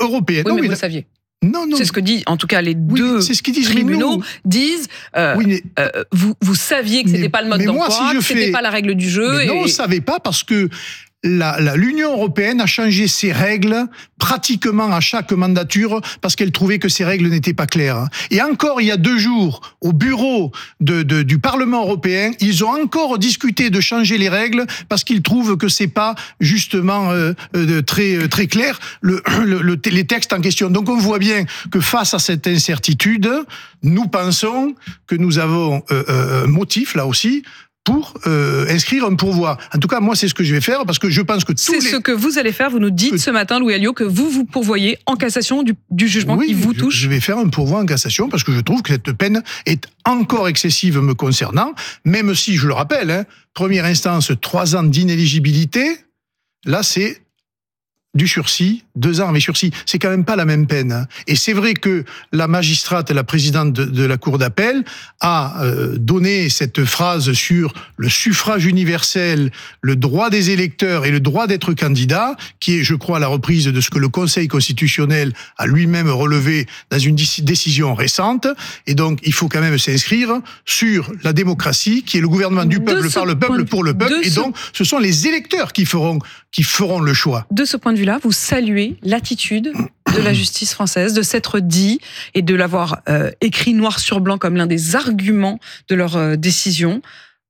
européenne. Oui, mais vous le saviez. Non. C'est ce que dit, en tout cas, les deux tribunaux disent. Vous saviez que c'était pas le mode d'emploi, que c'était pas la règle du jeu. Non, on ne savait pas parce que l'Union européenne a changé ses règles pratiquement à chaque mandature parce qu'elle trouvait que ces règles n'étaient pas claires. Et encore, il y a 2 jours, au bureau du Parlement européen, ils ont encore discuté de changer les règles parce qu'ils trouvent que c'est pas justement très clair les textes en question. Donc on voit bien que face à cette incertitude, nous pensons que nous avons un motif là aussi pour inscrire un pourvoi. En tout cas, moi, c'est ce que je vais faire, parce que je pense que C'est ce que vous allez faire. Vous nous dites ce matin, Louis Alliot, que vous pourvoyez en cassation du jugement qui vous touche. Je vais faire un pourvoi en cassation, parce que je trouve que cette peine est encore excessive me concernant, même si, je le rappelle, première instance, 3 ans d'inéligibilité, là, c'est du sursis, 2 ans avec sursis. C'est quand même pas la même peine. Et c'est vrai que la magistrate, la présidente de la cour d'appel, a donné cette phrase sur le suffrage universel, le droit des électeurs et le droit d'être candidat, qui est, je crois, la reprise de ce que le Conseil constitutionnel a lui-même relevé dans une décision récente. Et donc, il faut quand même s'inscrire sur la démocratie, qui est le gouvernement du peuple, par le peuple, pour le peuple. Et donc, ce sont les électeurs qui feront le choix. De ce point de vue-là, vous saluez l'attitude de la justice française, de s'être dit et de l'avoir écrit noir sur blanc comme l'un des arguments de leur décision,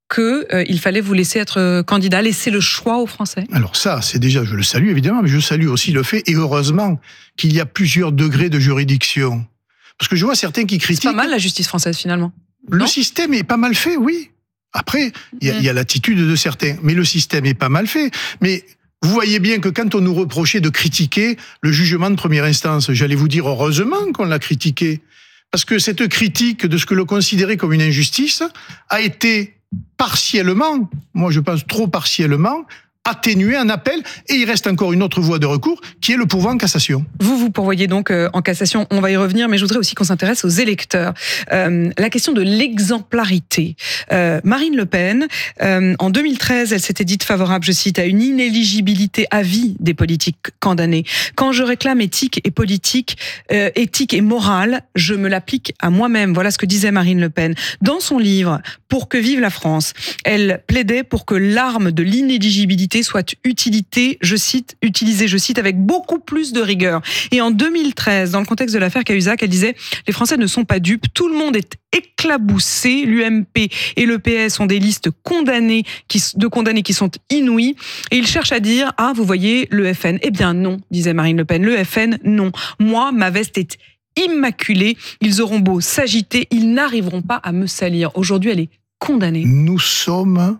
qu'il fallait vous laisser être candidat, laisser le choix aux Français. Alors ça, c'est déjà, je le salue évidemment, mais je salue aussi le fait, et heureusement, qu'il y a plusieurs degrés de juridiction. Parce que je vois certains qui critiquent... C'est pas mal la justice française finalement. Le système est pas mal fait, oui. Après, il y a l'attitude de certains, mais le système est pas mal fait. Mais vous voyez bien que quand on nous reprochait de critiquer le jugement de première instance, j'allais vous dire heureusement qu'on l'a critiqué. Parce que cette critique de ce que l'on considérait comme une injustice a été partiellement, moi je pense trop partiellement, atténuée en appel, et il reste encore une autre voie de recours, qui est le pourvoi en cassation. Vous pourvoyez donc en cassation, on va y revenir, mais je voudrais aussi qu'on s'intéresse aux électeurs. La question de l'exemplarité. Marine Le Pen, en 2013, elle s'était dite favorable, je cite, à une inéligibilité à vie des politiques condamnés. Quand je réclame éthique et morale, je me l'applique à moi-même. Voilà ce que disait Marine Le Pen. Dans son livre « Pour que vive la France », elle plaidait pour que l'arme de l'inéligibilité soit utilisée, je cite, avec beaucoup plus de rigueur. Et en 2013, dans le contexte de l'affaire Cahuzac, elle disait « Les Français ne sont pas dupes, tout le monde est éclaboussé, l'UMP et le PS ont des listes de condamnés qui sont inouïs, et ils cherchent à dire « Ah, vous voyez, le FN ». Eh bien non, disait Marine Le Pen, le FN, non. Moi, ma veste est immaculée, ils auront beau s'agiter, ils n'arriveront pas à me salir. Aujourd'hui, elle est condamnée. Nous sommes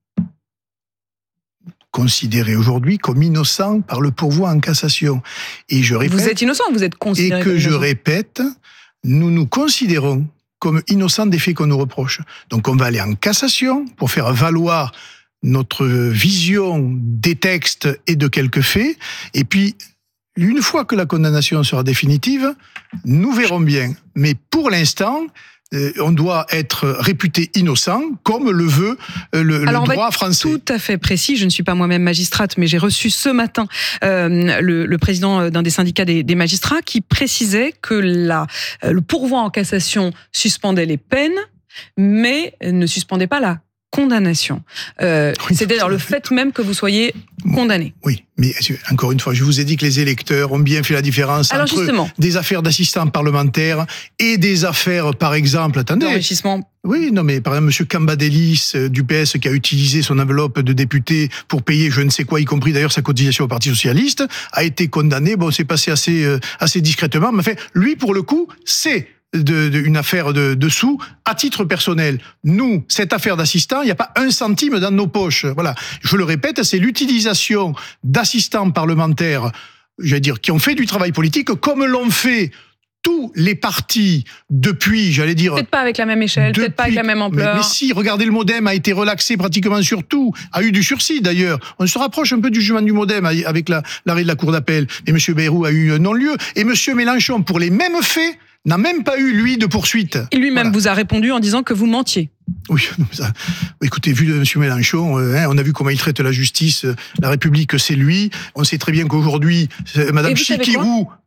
considérés aujourd'hui comme innocents par le pourvoi en cassation. Et je répète, vous êtes innocent, vous êtes considéré comme innocent. Et que je répète, nous nous considérons comme innocents des faits qu'on nous reproche. Donc on va aller en cassation pour faire valoir notre vision des textes et de quelques faits. Et puis, une fois que la condamnation sera définitive, nous verrons bien. Mais pour l'instant, on doit être réputé innocent, comme le veut le droit français. Tout à fait précis. Je ne suis pas moi-même magistrate, mais j'ai reçu ce matin le président d'un des syndicats des magistrats qui précisait que le pourvoi en cassation suspendait les peines, mais ne suspendait pas la condamnation. C'est-à-dire le fait même que vous soyez condamné. Oui, mais encore une fois, je vous ai dit que les électeurs ont bien fait la différence entre des affaires d'assistants parlementaires et des affaires, par exemple, d'enrichissement. Oui, non, mais par exemple, M. Cambadélis du PS qui a utilisé son enveloppe de député pour payer je ne sais quoi, y compris d'ailleurs sa cotisation au Parti Socialiste, a été condamné. Bon, c'est passé assez discrètement, mais enfin, lui, pour le coup, c'est une affaire de sous à titre personnel. Nous, cette affaire d'assistants, il n'y a pas un centime dans nos poches. Voilà. Je le répète, c'est l'utilisation d'assistants parlementaires, j'allais dire, qui ont fait du travail politique, comme l'ont fait tous les partis depuis, j'allais dire... Peut-être pas avec la même échelle, peut-être pas avec la même ampleur. Mais si, regardez, le MoDem a été relaxé pratiquement sur tout, a eu du sursis d'ailleurs. On se rapproche un peu du jugement du MoDem avec l'arrêt de la Cour d'appel. Et M. Bayrou a eu un non-lieu. Et M. Mélenchon, pour les mêmes faits, n'a même pas eu, lui, de poursuite. Et lui-même vous a répondu en disant que vous mentiez. Oui, écoutez, vu de M. Mélenchon, on a vu comment il traite la justice, la République, c'est lui. On sait très bien qu'aujourd'hui, Mme Chikirou...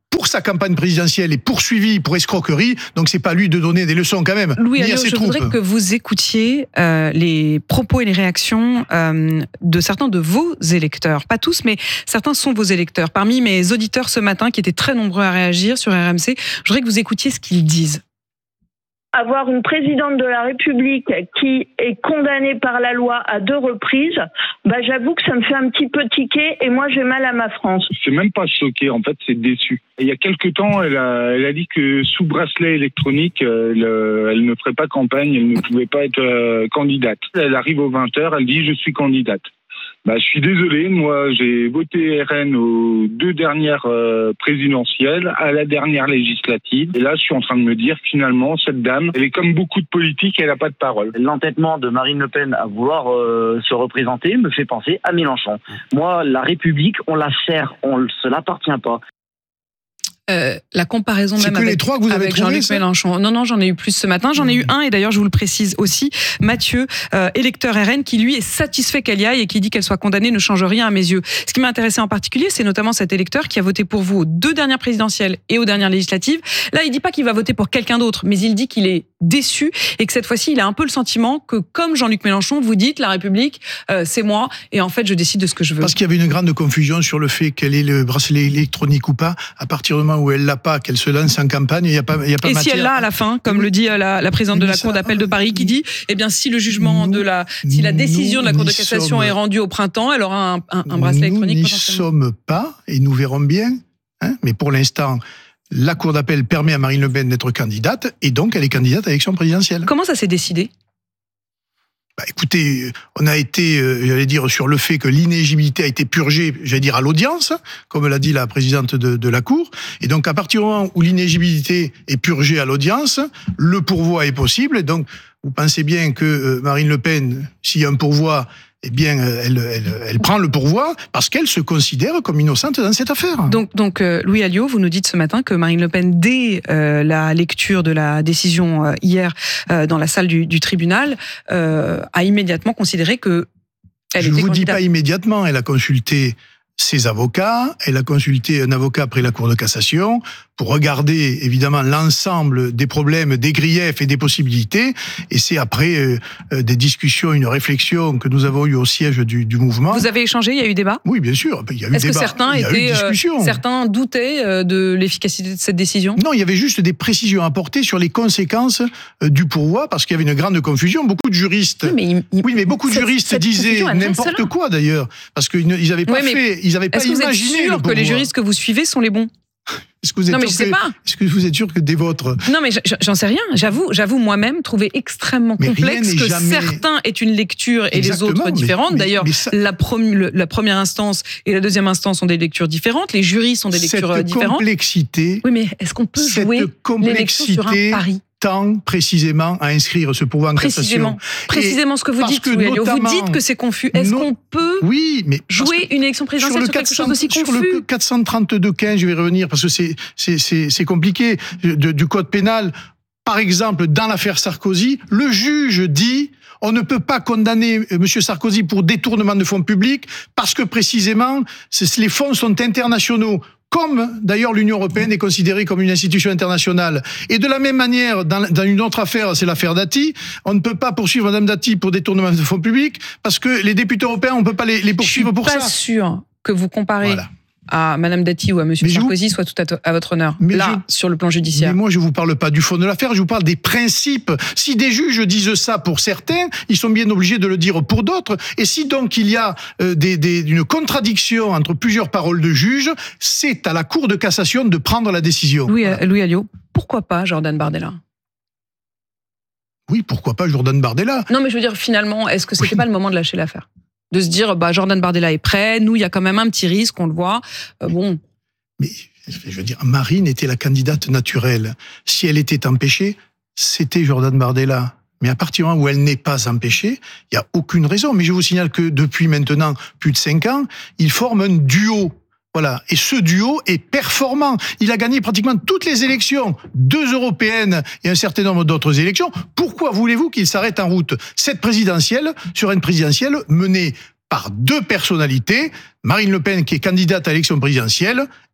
pour sa campagne présidentielle est poursuivi pour escroquerie, donc c'est pas lui de donner des leçons quand même. Louis Alliot, je voudrais que vous écoutiez les propos et les réactions de certains de vos électeurs. Pas tous, mais certains sont vos électeurs. Parmi mes auditeurs ce matin, qui étaient très nombreux à réagir sur RMC, je voudrais que vous écoutiez ce qu'ils disent. Avoir une présidente de la République qui est condamnée par la loi à 2 reprises, j'avoue que ça me fait un petit peu tiquer et moi j'ai mal à ma France. C'est même pas choqué, en fait, c'est déçu. Il y a quelque temps, elle a dit que sous bracelet électronique, elle ne ferait pas campagne, elle ne pouvait pas être candidate. Elle arrive aux 20h, elle dit « je suis candidate ». Je suis désolé, moi j'ai voté RN aux 2 dernières présidentielles, à la dernière législative. Et là, je suis en train de me dire, finalement, cette dame, elle est comme beaucoup de politiques, elle n'a pas de parole. L'entêtement de Marine Le Pen à vouloir se représenter me fait penser à Mélenchon. Moi, la République, on la sert, on ne se l'appartient pas. La comparaison même avec Jean-Luc Mélenchon. Non, j'en ai eu plus ce matin. J'en ai eu un, et d'ailleurs, je vous le précise aussi, Mathieu, électeur RN, qui lui est satisfait qu'elle y aille et qui dit qu'elle soit condamnée ne change rien à mes yeux. Ce qui m'a intéressé en particulier, c'est notamment cet électeur qui a voté pour vous aux 2 dernières présidentielles et aux dernières législatives. Là, il dit pas qu'il va voter pour quelqu'un d'autre, mais il dit qu'il est déçu et que cette fois-ci, il a un peu le sentiment que, comme Jean-Luc Mélenchon, vous dites, la République, c'est moi, et en fait, je décide de ce que je veux. Parce qu'il y avait une grande confusion sur le fait qu'elle ait le bracelet électronique ou pas. À partir du moment où elle l'a pas, qu'elle se lance en campagne, il y a pas et matière. Si elle l'a à la fin, comme le dit la présidente de la Cour d'appel de Paris, qui dit, si le jugement si la décision de la Cour de cassation est rendue au printemps, elle aura un bracelet électronique. Nous n'y sommes pas, et nous verrons bien. Mais pour l'instant, la Cour d'appel permet à Marine Le Pen d'être candidate, et donc elle est candidate à l'élection présidentielle. Comment ça s'est décidé ? Écoutez, on a été, sur le fait que l'inéligibilité a été purgée, à l'audience, comme l'a dit la présidente de la Cour. Et donc, à partir du moment où l'inéligibilité est purgée à l'audience, le pourvoi est possible. Et donc, vous pensez bien que Marine Le Pen, s'il y a un pourvoi, elle prend le pourvoi parce qu'elle se considère comme innocente dans cette affaire. Donc Louis Alliot, vous nous dites ce matin que Marine Le Pen, dès la lecture de la décision hier dans la salle du tribunal, a immédiatement considéré que elle était candidate. Je ne vous dis pas immédiatement, elle a consulté ses avocats, elle a consulté un avocat après la Cour de cassation pour regarder évidemment l'ensemble des problèmes, des griefs et des possibilités. Et c'est après des discussions, une réflexion que nous avons eue au siège du mouvement. Vous avez échangé, il y a eu débat ? Oui, bien sûr. Il y a eu débat. Est-ce que certains doutaient de l'efficacité de cette décision ? Non, il y avait juste des précisions apportées sur les conséquences du pourvoi, parce qu'il y avait une grande confusion. Beaucoup de juristes, mais beaucoup de juristes disaient n'importe quoi d'ailleurs, parce qu'ils n'avaient pas fait, ils n'avaient pas imaginé. Est-ce que vous êtes sûr que les juristes que vous suivez sont les bons ? Est-ce que vous êtes sûr que des vôtres ? Non, mais j'en sais rien. J'avoue moi-même trouver extrêmement complexe que certains aient une lecture et les autres différentes. D'ailleurs, la première instance et la deuxième instance ont des lectures différentes. Les jurys sont des lectures différentes. Complexité. Oui, mais est-ce qu'on peut jouer l'élection sur un pari ? Tend précisément à inscrire ce pourvoi en cassation. Précisément ce que vous dites, Louis Alliot. Vous dites que c'est confus. Est-ce qu'on peut jouer une élection présidentielle sur quelque chose d'aussi confus ? Sur le 432-15, je vais revenir parce que c'est compliqué, du code pénal. Par exemple, dans l'affaire Sarkozy, le juge dit on ne peut pas condamner M. Sarkozy pour détournement de fonds publics parce que précisément les fonds sont internationaux. Comme d'ailleurs l'Union européenne est considérée comme une institution internationale. Et de la même manière, dans une autre affaire, c'est l'affaire Dati, on ne peut pas poursuivre Mme Dati pour détournement de fonds publics parce que les députés européens, on ne peut pas les poursuivre pour ça. Je suis pas sûr que vous comparez à Mme Dati ou à M. Sarkozy soit tout à votre honneur, sur le plan judiciaire. Mais moi, je ne vous parle pas du fond de l'affaire, je vous parle des principes. Si des juges disent ça pour certains, ils sont bien obligés de le dire pour d'autres. Et si donc il y a une contradiction entre plusieurs paroles de juges, c'est à la Cour de cassation de prendre la décision. Louis Alliot, pourquoi pas Jordan Bardella ? Oui, pourquoi pas Jordan Bardella ? Non, mais je veux dire, finalement, est-ce que c'était pas le moment de lâcher l'affaire ? De se dire, Jordan Bardella est prêt, nous, il y a quand même un petit risque, on le voit, Mais, je veux dire, Marine était la candidate naturelle. Si elle était empêchée, c'était Jordan Bardella. Mais à partir du moment où elle n'est pas empêchée, il n'y a aucune raison. Mais je vous signale que depuis maintenant plus de 5 ans, ils forment un duo. Voilà. Et ce duo est performant. Il a gagné pratiquement toutes les élections, 2 européennes et un certain nombre d'autres élections. Pourquoi voulez-vous qu'il s'arrête en route ? Cette présidentielle sera une présidentielle menée par 2 personnalités, Marine Le Pen qui est candidate à l'élection présidentielle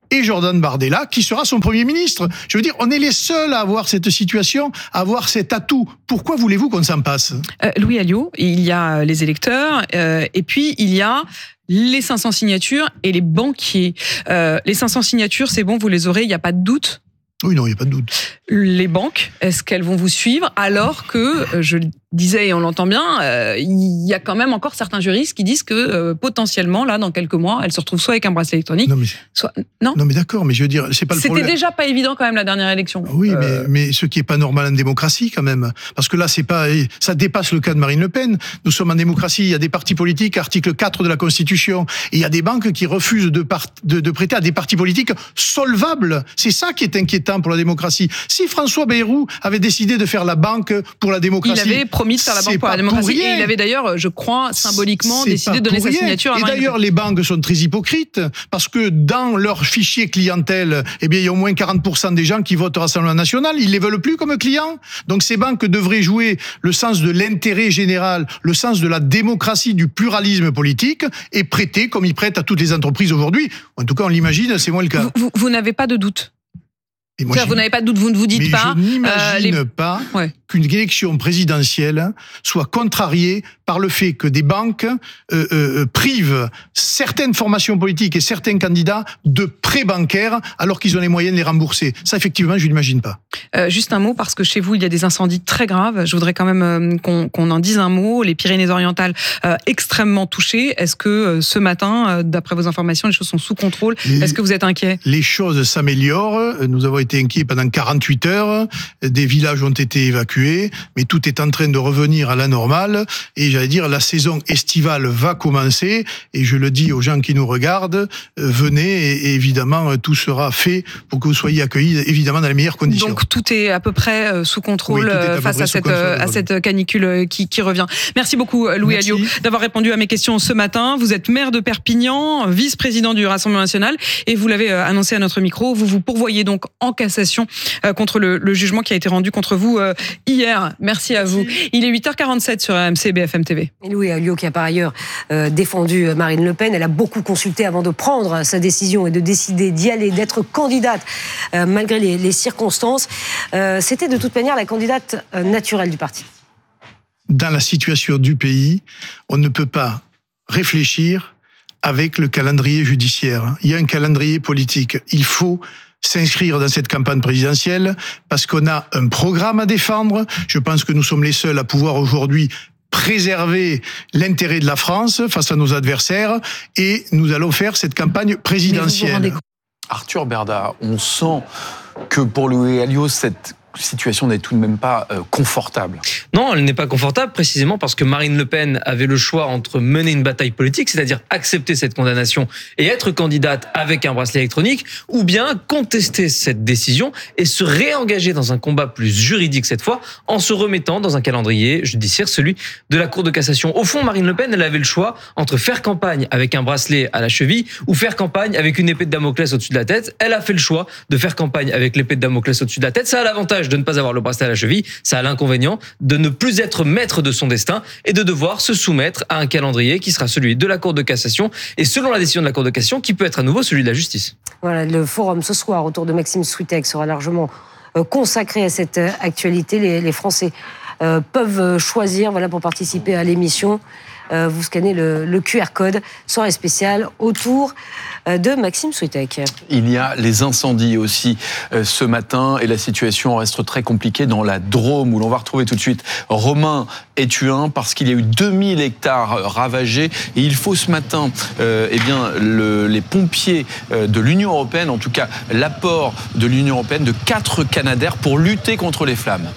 et Jordan Bardella, qui sera son Premier ministre. Je veux dire, on est les seuls à avoir cette situation, à avoir cet atout. Pourquoi voulez-vous qu'on s'en passe ? Louis Alliot, il y a les électeurs, et puis il y a les 500 signatures et les banquiers. Les 500 signatures, c'est bon, vous les aurez, il n'y a pas de doute ? Oui, non, il n'y a pas de doute. Les banques, est-ce qu'elles vont vous suivre ? Alors que, je le disais et on l'entend bien, il y a quand même encore certains juristes qui disent que potentiellement, là, dans quelques mois, elles se retrouvent soit avec un bracelet électronique, soit... Non, mais d'accord, mais je veux dire, c'est pas le problème. C'était déjà pas évident quand même la dernière élection. Oui, mais ce qui est pas normal en démocratie quand même, parce que là, ça dépasse le cas de Marine Le Pen. Nous sommes en démocratie, il y a des partis politiques, article 4 de la Constitution, et il y a des banques qui refusent de prêter à des partis politiques solvables. C'est ça qui est inquiétant pour la démocratie. Si François Bayrou avait décidé de faire la banque pour la démocratie, il avait promis de faire la banque pour la démocratie, et il avait d'ailleurs, je crois, symboliquement décidé de donner sa signature. Et d'ailleurs, les banques sont très hypocrites, parce que dans leur fichier clientèle, eh bien, il y a au moins 40% des gens qui votent au Rassemblement national. Ils les veulent plus comme clients. Donc, ces banques devraient jouer le sens de l'intérêt général, le sens de la démocratie, du pluralisme politique, et prêter comme ils prêtent à toutes les entreprises aujourd'hui. En tout cas, on l'imagine, c'est moins le cas. Vous n'avez pas de doute? Vous n'avez pas de doute, vous ne vous dites pas. Je n'imagine pas qu'une élection présidentielle soit contrariée par le fait que des banques privent certaines formations politiques et certains candidats de prêts bancaires alors qu'ils ont les moyens de les rembourser. Ça, effectivement, je ne l'imagine pas. Juste un mot, parce que chez vous, il y a des incendies très graves. Je voudrais quand même qu'on en dise un mot. Les Pyrénées-Orientales extrêmement touchées. Est-ce que ce matin, d'après vos informations, les choses sont sous contrôle ? Est-ce que vous êtes inquiet ? Les choses s'améliorent. Nous avons été inquiets pendant 48 heures. Des villages ont été évacués, mais tout est en train de revenir à la normale. Et j'allais dire, la saison estivale va commencer. Et je le dis aux gens qui nous regardent, venez et évidemment, tout sera fait pour que vous soyez accueillis, évidemment, dans les meilleures conditions. Donc tout est à peu près sous contrôle face à cette canicule qui revient. Merci beaucoup, Louis Alliot, d'avoir répondu à mes questions ce matin. Vous êtes maire de Perpignan, vice-président du Rassemblement national, et vous l'avez annoncé à notre micro, vous vous pourvoyez donc en cassation contre le jugement qui a été rendu contre vous hier. Merci à vous. Il est 8h47 sur RMC BFM TV. Et Louis Alliot, qui a par ailleurs défendu Marine Le Pen, elle a beaucoup consulté avant de prendre sa décision et de décider d'y aller, d'être candidate malgré les circonstances. C'était de toute manière la candidate naturelle du parti. Dans la situation du pays, on ne peut pas réfléchir avec le calendrier judiciaire. Il y a un calendrier politique. Il faut s'inscrire dans cette campagne présidentielle parce qu'on a un programme à défendre. Je pense que nous sommes les seuls à pouvoir aujourd'hui préserver l'intérêt de la France face à nos adversaires, et nous allons faire cette campagne présidentielle. Arthur Berda, on sent que pour Louis Alliot, cette situation n'est tout de même pas confortable. Non, elle n'est pas confortable précisément parce que Marine Le Pen avait le choix entre mener une bataille politique, c'est-à-dire accepter cette condamnation et être candidate avec un bracelet électronique, ou bien contester cette décision et se réengager dans un combat plus juridique cette fois, en se remettant dans un calendrier judiciaire, celui de la Cour de cassation. Au fond, Marine Le Pen, elle avait le choix entre faire campagne avec un bracelet à la cheville ou faire campagne avec une épée de Damoclès au-dessus de la tête. Elle a fait le choix de faire campagne avec l'épée de Damoclès au-dessus de la tête. Ça a l'avantage de ne pas avoir le bracelet à la cheville, ça a l'inconvénient de ne plus être maître de son destin et de devoir se soumettre à un calendrier qui sera celui de la Cour de cassation et selon la décision de la Cour de cassation qui peut être à nouveau celui de la justice. Voilà, le forum ce soir autour de Maxime Switek sera largement consacré à cette actualité. Les Français peuvent choisir pour participer à l'émission. Vous scannez le QR code, soirée spéciale autour de Maxime Switek. Il y a les incendies aussi ce matin et la situation reste très compliquée dans la Drôme où l'on va retrouver tout de suite Romain Ethuin parce qu'il y a eu 2000 hectares ravagés et il faut ce matin les pompiers de l'Union européenne, en tout cas l'apport de l'Union européenne de 4 Canadair pour lutter contre les flammes.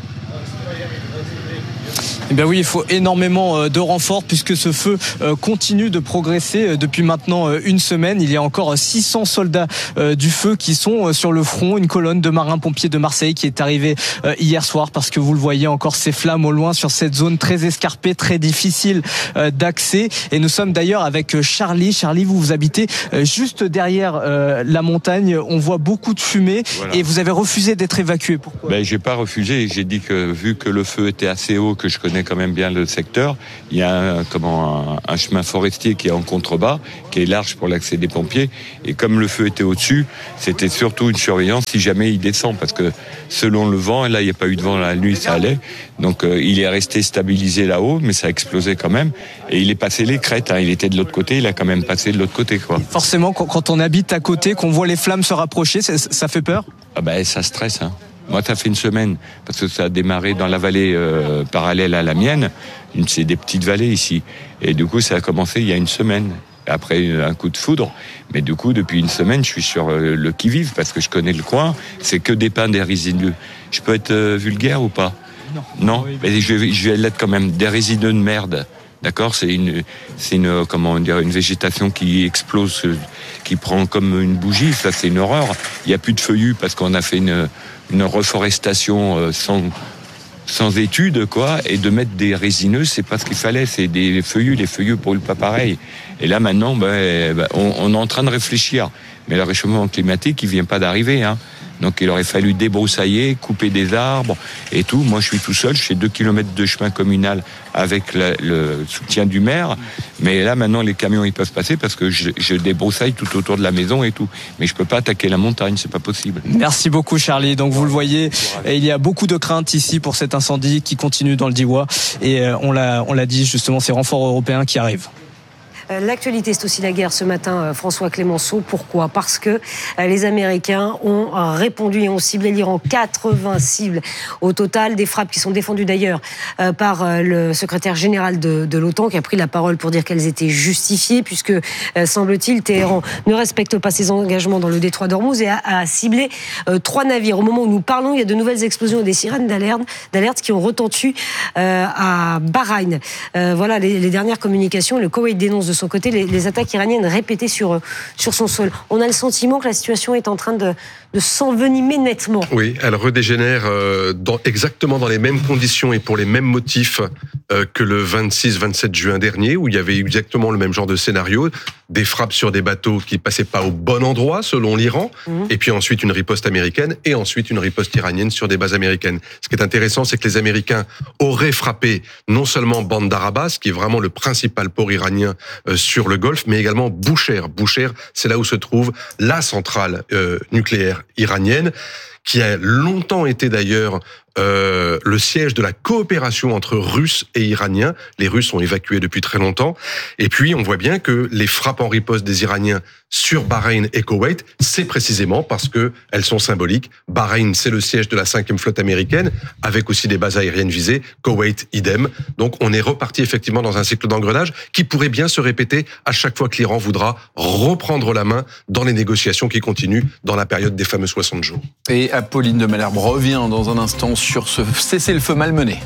Eh bien oui, il faut énormément de renforts puisque ce feu continue de progresser depuis maintenant une semaine. Il y a encore 600 soldats du feu qui sont sur le front. Une colonne de marins-pompiers de Marseille qui est arrivée hier soir parce que vous le voyez encore ces flammes au loin sur cette zone très escarpée, très difficile d'accès. Et nous sommes d'ailleurs avec Charlie. Charlie, vous habitez juste derrière la montagne. On voit beaucoup de fumée et vous avez refusé d'être évacué. Pourquoi ? J'ai pas refusé. J'ai dit que vu que le feu était assez haut, que je connais connais quand même bien le secteur. Il y a un chemin forestier qui est en contrebas, qui est large pour l'accès des pompiers. Et comme le feu était au-dessus, c'était surtout une surveillance si jamais il descend, parce que selon le vent, et là il n'y a pas eu de vent la nuit, ça allait. Donc il est resté stabilisé là-haut, mais ça a explosé quand même. Et il est passé les crêtes. Il était de l'autre côté, il a quand même passé de l'autre côté, quoi. Forcément, quand on habite à côté, qu'on voit les flammes se rapprocher, ça fait peur ? Ah ben, ça stresse, hein. Moi, ça fait une semaine, parce que ça a démarré dans la vallée parallèle à la mienne. C'est des petites vallées ici. Et du coup, ça a commencé il y a une semaine, après un coup de foudre. Mais du coup, depuis une semaine, je suis sur le qui-vive, parce que je connais le coin. C'est que des pins, des résineux. Je peux être vulgaire ou pas ? Non. Mais je vais l'être quand même. Des résineux de merde. D'accord, c'est une végétation qui explose, qui prend comme une bougie. Ça, c'est une horreur. Il y a plus de feuillus parce qu'on a fait une reforestation sans étude, quoi. Et de mettre des résineux, c'est pas ce qu'il fallait. C'est des feuillus. Les feuillus brûlent pas pareil. Et là, maintenant, on est en train de réfléchir. Mais le réchauffement climatique, il vient pas d'arriver, hein. Donc il aurait fallu débroussailler, couper des arbres et tout. Moi, je suis tout seul, je fais 2 km de chemin communal avec le soutien du maire. Mais là, maintenant, les camions, ils peuvent passer parce que je débroussaille tout autour de la maison et tout. Mais je peux pas attaquer la montagne, c'est pas possible. Merci beaucoup, Charlie. Donc vous le voyez, il y a beaucoup de craintes ici pour cet incendie qui continue dans le Diois. Et on l'a dit justement, ces renforts européens qui arrivent. L'actualité, c'est aussi la guerre ce matin, François Clémenceau. Pourquoi ? Parce que les Américains ont répondu et ont ciblé l'Iran. 80 cibles au total, des frappes qui sont défendues d'ailleurs par le secrétaire général de l'OTAN qui a pris la parole pour dire qu'elles étaient justifiées puisque, semble-t-il, Téhéran ne respecte pas ses engagements dans le détroit d'Ormuz et a ciblé 3 navires. Au moment où nous parlons, il y a de nouvelles explosions et des sirènes d'alerte qui ont retenti à Bahreïn. Voilà les dernières communications. Le Koweït dénonce de son côté les attaques iraniennes répétées sur son sol. On a le sentiment que la situation est en train de s'envenimer nettement. Oui, elle redégénère exactement dans les mêmes conditions et pour les mêmes motifs que le 26-27 juin dernier, où il y avait exactement le même genre de scénario, des frappes sur des bateaux qui passaient pas au bon endroit selon l'Iran, et puis ensuite une riposte américaine et ensuite une riposte iranienne sur des bases américaines. Ce qui est intéressant, c'est que les Américains auraient frappé non seulement Bandar Abbas, qui est vraiment le principal port iranien sur le Golfe, mais également Boucher. Boucher, c'est là où se trouve la centrale nucléaire iranienne, qui a longtemps été d'ailleurs le siège de la coopération entre Russes et Iraniens. Les Russes sont évacués depuis très longtemps. Et puis, on voit bien que les frappes en riposte des Iraniens sur Bahreïn et Koweït, c'est précisément parce que elles sont symboliques. Bahreïn, c'est le siège de la 5e flotte américaine, avec aussi des bases aériennes visées. Koweït, idem. Donc, on est reparti effectivement dans un cycle d'engrenage qui pourrait bien se répéter à chaque fois que l'Iran voudra reprendre la main dans les négociations qui continuent dans la période des fameux 60 jours. Et Apolline de Malherbe revient dans un instant sur ce cessez-le-feu malmené.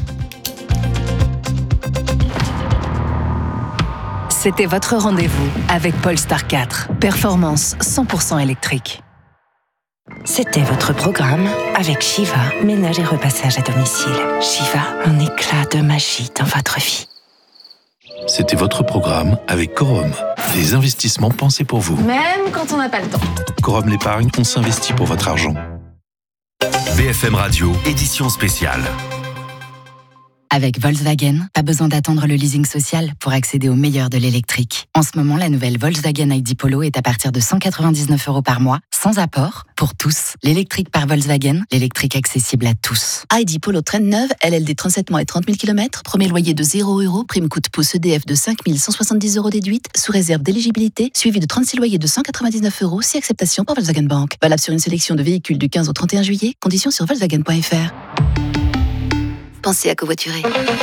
C'était votre rendez-vous avec Polestar 4. Performance 100% électrique. C'était votre programme avec Shiva, ménage et repassage à domicile. Shiva, un éclat de magie dans votre vie. C'était votre programme avec Corum. Des investissements pensés pour vous. Même quand on n'a pas le temps. Corum l'épargne, on s'investit pour votre argent. BFM Radio, édition spéciale. Avec Volkswagen, pas besoin d'attendre le leasing social pour accéder au meilleur de l'électrique. En ce moment, la nouvelle Volkswagen ID Polo est à partir de 199 € par mois, sans apport, pour tous. L'électrique par Volkswagen, l'électrique accessible à tous. ID Polo Traîne neuve, LLD 37 mois et 30 000 km, premier loyer de 0 €, prime coup de pouce EDF de 5 170 € déduite, sous réserve d'éligibilité, suivi de 36 loyers de 199 €, si acceptation par Volkswagen Bank. Valable sur une sélection de véhicules du 15 au 31 juillet, conditions sur volkswagen.fr. Pensez à covoiturer.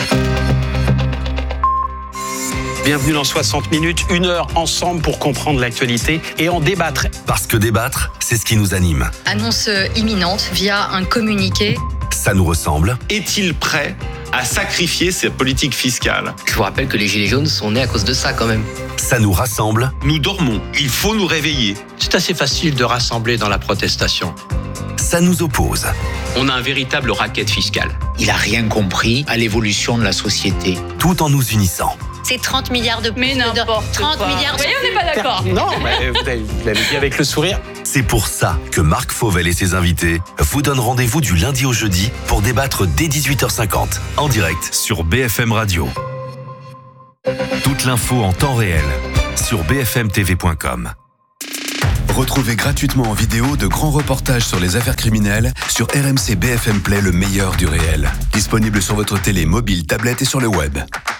Bienvenue dans 60 minutes, 1 heure ensemble pour comprendre l'actualité et en débattre. Parce que débattre, c'est ce qui nous anime. Annonce imminente via un communiqué. Ça nous ressemble. Est-il prêt à sacrifier sa politique fiscale ? Je vous rappelle que les Gilets jaunes sont nés à cause de ça quand même. Ça nous rassemble. Nous dormons, il faut nous réveiller. C'est assez facile de rassembler dans la protestation. Ça nous oppose. On a un véritable racket fiscal. Il n'a rien compris à l'évolution de la société. Tout en nous unissant. C'est 30 milliards de... Mais n'importe 30 quoi. milliards de... Oui, on n'est pas d'accord. Non, mais vous l'avez dit avec le sourire. C'est pour ça que Marc Fauvel et ses invités vous donnent rendez-vous du lundi au jeudi pour débattre dès 18h50 en direct sur BFM Radio. Toute l'info en temps réel sur bfmtv.com. Retrouvez gratuitement en vidéo de grands reportages sur les affaires criminelles sur RMC BFM Play, le meilleur du réel. Disponible sur votre télé, mobile, tablette et sur le web.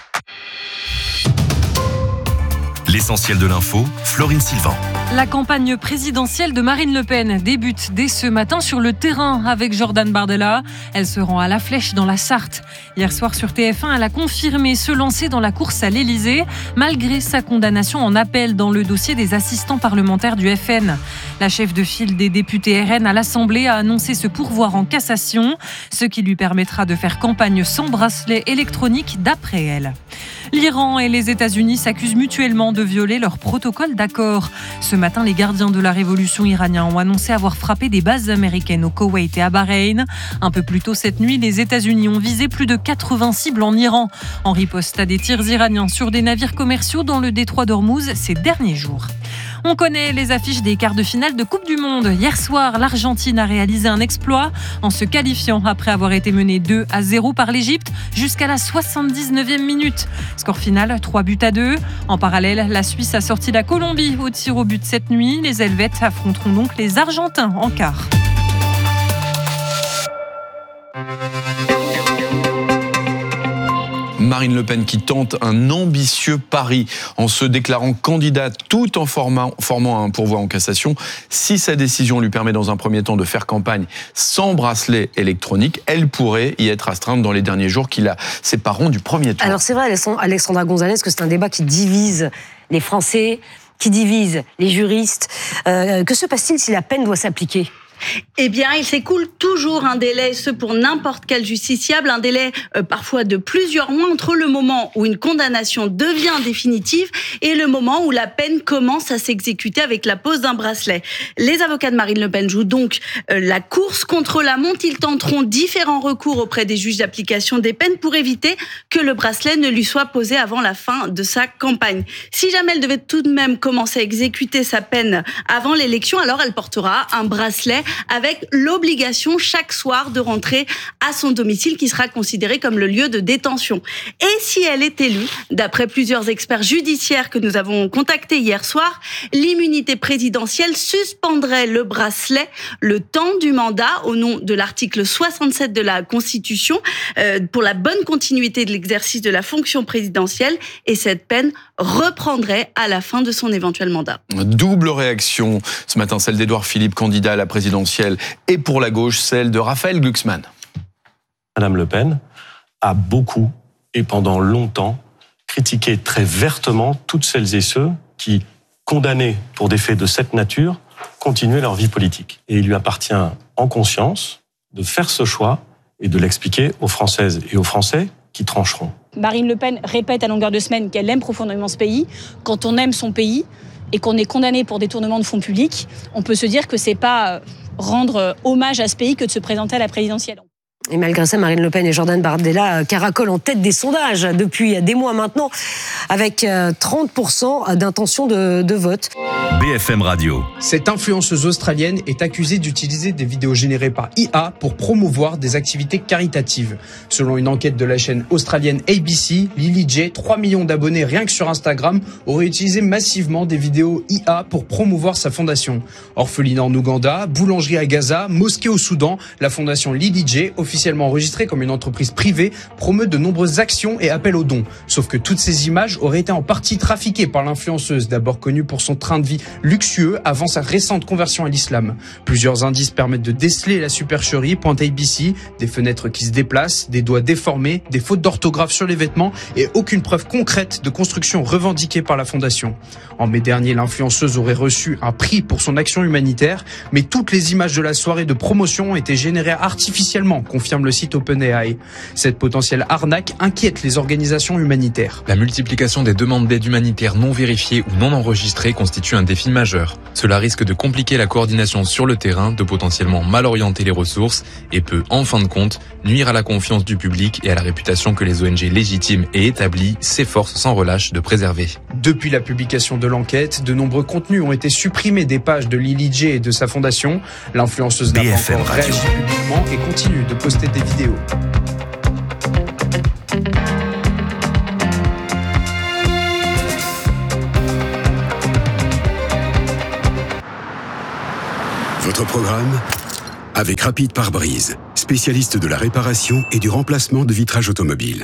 L'essentiel de l'info, Florine Sylvain. La campagne présidentielle de Marine Le Pen débute dès ce matin sur le terrain avec Jordan Bardella. Elle se rend à La Flèche dans la Sarthe. Hier soir sur TF1, elle a confirmé se lancer dans la course à l'Élysée malgré sa condamnation en appel dans le dossier des assistants parlementaires du FN. La chef de file des députés RN à l'Assemblée a annoncé se pourvoir en cassation, ce qui lui permettra de faire campagne sans bracelet électronique d'après elle. L'Iran et les États-Unis s'accusent mutuellement de violer leur protocole d'accord. Ce matin, les gardiens de la révolution iranienne ont annoncé avoir frappé des bases américaines au Koweït et à Bahreïn. Un peu plus tôt cette nuit, les États-Unis ont visé plus de 80 cibles en Iran, en riposte à des tirs iraniens sur des navires commerciaux dans le détroit d'Ormuz ces derniers jours. On connaît les affiches des quarts de finale de Coupe du Monde. Hier soir, l'Argentine a réalisé un exploit en se qualifiant après avoir été menée 2-0 par l'Égypte jusqu'à la 79e minute. Score final 3-2. En parallèle, la Suisse a sorti la Colombie au tir au but cette nuit. Les Helvètes affronteront donc les Argentins en quart. Marine Le Pen qui tente un ambitieux pari en se déclarant candidate tout en formant un pourvoi en cassation. Si sa décision lui permet dans un premier temps de faire campagne sans bracelet électronique, elle pourrait y être astreinte dans les derniers jours qui la sépareront du premier tour. Alors c'est vrai, Alexandra Gonzalez, que c'est un débat qui divise les Français, qui divise les juristes. Que se passe-t-il si la peine doit s'appliquer ? Eh bien, il s'écoule toujours un délai, ce pour n'importe quel justiciable, un délai parfois de plusieurs mois entre le moment où une condamnation devient définitive et le moment où la peine commence à s'exécuter avec la pose d'un bracelet. Les avocats de Marine Le Pen jouent donc la course contre la montre. Ils tenteront différents recours auprès des juges d'application des peines pour éviter que le bracelet ne lui soit posé avant la fin de sa campagne. Si jamais elle devait tout de même commencer à exécuter sa peine avant l'élection, alors elle portera un bracelet avec l'obligation chaque soir de rentrer à son domicile qui sera considéré comme le lieu de détention. Et si elle est élue, d'après plusieurs experts judiciaires que nous avons contactés hier soir, l'immunité présidentielle suspendrait le bracelet le temps du mandat au nom de l'article 67 de la Constitution pour la bonne continuité de l'exercice de la fonction présidentielle et cette peine reprendrait à la fin de son éventuel mandat. Double réaction ce matin, celle d'Édouard Philippe, candidat à la présidentielle, et pour la gauche, celle de Raphaël Glucksmann. Madame Le Pen a beaucoup et pendant longtemps critiqué très vertement toutes celles et ceux qui, condamnés pour des faits de cette nature, continuaient leur vie politique. Et il lui appartient en conscience de faire ce choix et de l'expliquer aux Françaises et aux Français qui trancheront. Marine Le Pen répète à longueur de semaine qu'elle aime profondément ce pays. Quand on aime son pays et qu'on est condamné pour détournement de fonds publics, on peut se dire que c'est pas rendre hommage à ce pays que de se présenter à la présidentielle. Et malgré ça, Marine Le Pen et Jordan Bardella caracolent en tête des sondages depuis des mois maintenant, avec 30% d'intention de vote. BFM Radio. Cette influenceuse australienne est accusée d'utiliser des vidéos générées par IA pour promouvoir des activités caritatives. Selon une enquête de la chaîne australienne ABC, Lily J, 3 millions d'abonnés rien que sur Instagram, aurait utilisé massivement des vidéos IA pour promouvoir sa fondation. Orphelinat en Ouganda, boulangerie à Gaza, mosquée au Soudan, la fondation Lily J, officiellement enregistrée comme une entreprise privée, promeut de nombreuses actions et appels aux dons. Sauf que toutes ces images auraient été en partie trafiquées par l'influenceuse, d'abord connue pour son train de vie luxueux avant sa récente conversion à l'islam. Plusieurs indices permettent de déceler la supercherie, pointe ABC, des fenêtres qui se déplacent, des doigts déformés, des fautes d'orthographe sur les vêtements et aucune preuve concrète de construction revendiquée par la fondation. En mai dernier, l'influenceuse aurait reçu un prix pour son action humanitaire, mais toutes les images de la soirée de promotion ont été générées artificiellement, confirme confirme le site OpenAI. Cette potentielle arnaque inquiète les organisations humanitaires. La multiplication des demandes d'aide humanitaire non vérifiées ou non enregistrées constitue un défi majeur. Cela risque de compliquer la coordination sur le terrain, de potentiellement mal orienter les ressources et peut, en fin de compte, nuire à la confiance du public et à la réputation que les ONG légitimes et établies s'efforcent sans relâche de préserver. Depuis la publication de l'enquête, de nombreux contenus ont été supprimés des pages de Lily J et de sa fondation. L'influenceuse n'a pas encore réagi publiquement et continue de poster des vidéos. Votre programme avec Rapide Pare-Brise, spécialiste de la réparation et du remplacement de vitrage automobile.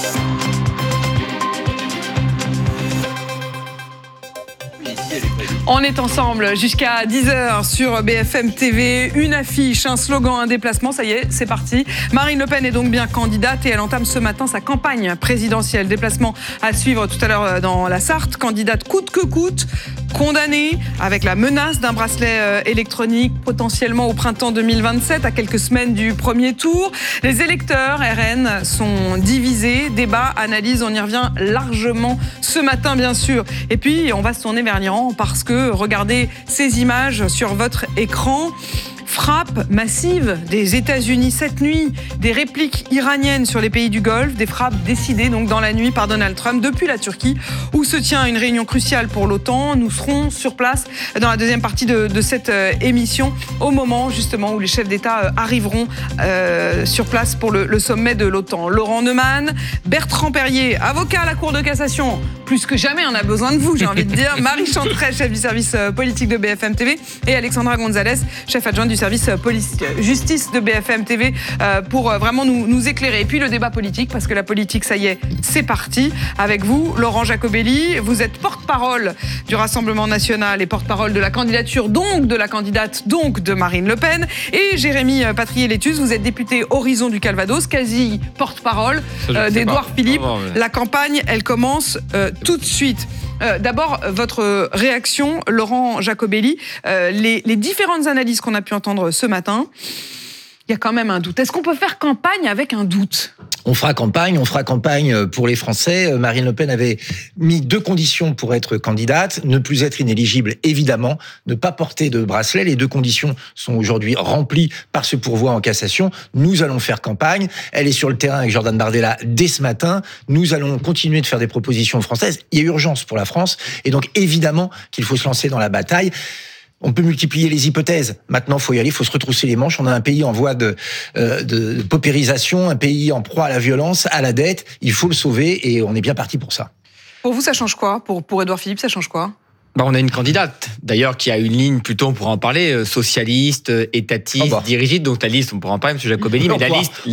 On est ensemble jusqu'à 10h sur BFM TV. Une affiche, un slogan, un déplacement. Ça y est, c'est parti. Marine Le Pen est donc bien candidate et elle entame ce matin sa campagne présidentielle. Déplacement à suivre tout à l'heure dans la Sarthe. Candidate coûte que coûte, condamnée avec la menace d'un bracelet électronique potentiellement au printemps 2027, à quelques semaines du premier tour. Les électeurs RN sont divisés. Débat, analyse, on y revient largement ce matin, bien sûr. Et puis, on va se tourner vers l'Iran parce que regardez ces images sur votre écran. Frappe massive des États-Unis cette nuit, des répliques iraniennes sur les pays du Golfe, des frappes décidées donc dans la nuit par Donald Trump depuis la Turquie, où se tient une réunion cruciale pour l'OTAN. Nous serons sur place dans la deuxième partie de cette émission, au moment justement où les chefs d'État arriveront sur place pour le sommet de l'OTAN. Laurent Neumann, Bertrand Perrier, avocat à la Cour de cassation, plus que jamais on a besoin de vous, j'ai envie de dire, Marie Chantrey, chef du service politique de BFM TV, et Alexandra Gonzalez, chef adjointe du service justice de BFM TV, pour vraiment nous éclairer. Et puis le débat politique, parce que la politique, ça y est, c'est parti. Avec vous, Laurent Jacobelli, vous êtes porte-parole du Rassemblement national et porte-parole de la candidature, donc de la candidate, donc de Marine Le Pen. Et Jérémy Patrier-Létus, vous êtes député Horizon du Calvados, quasi porte-parole d'Édouard Philippe. La campagne, elle commence tout de suite. D'abord, votre réaction, Laurent Jacobelli, les différentes analyses qu'on a pu entendre ce matin, il y a quand même un doute. Est-ce qu'on peut faire campagne avec un doute ? On fera campagne pour les Français. Marine Le Pen avait mis 2 conditions pour être candidate. Ne plus être inéligible, évidemment. Ne pas porter de bracelet. Les 2 conditions sont aujourd'hui remplies par ce pourvoi en cassation. Nous allons faire campagne. Elle est sur le terrain avec Jordan Bardella dès ce matin. Nous allons continuer de faire des propositions françaises. Il y a urgence pour la France. Et donc, évidemment qu'il faut se lancer dans la bataille. On peut multiplier les hypothèses. Maintenant, il faut y aller, il faut se retrousser les manches. On a un pays en voie de paupérisation, un pays en proie à la violence, à la dette. Il faut le sauver et on est bien parti pour ça. Pour vous, ça change quoi ? Pour Édouard Philippe, ça change quoi ? On a une candidate, d'ailleurs, qui a une ligne, plutôt, on pourra en parler, socialiste, étatiste, dirigiste. Donc la liste, on pourra en parler, M. Jacobelli, mais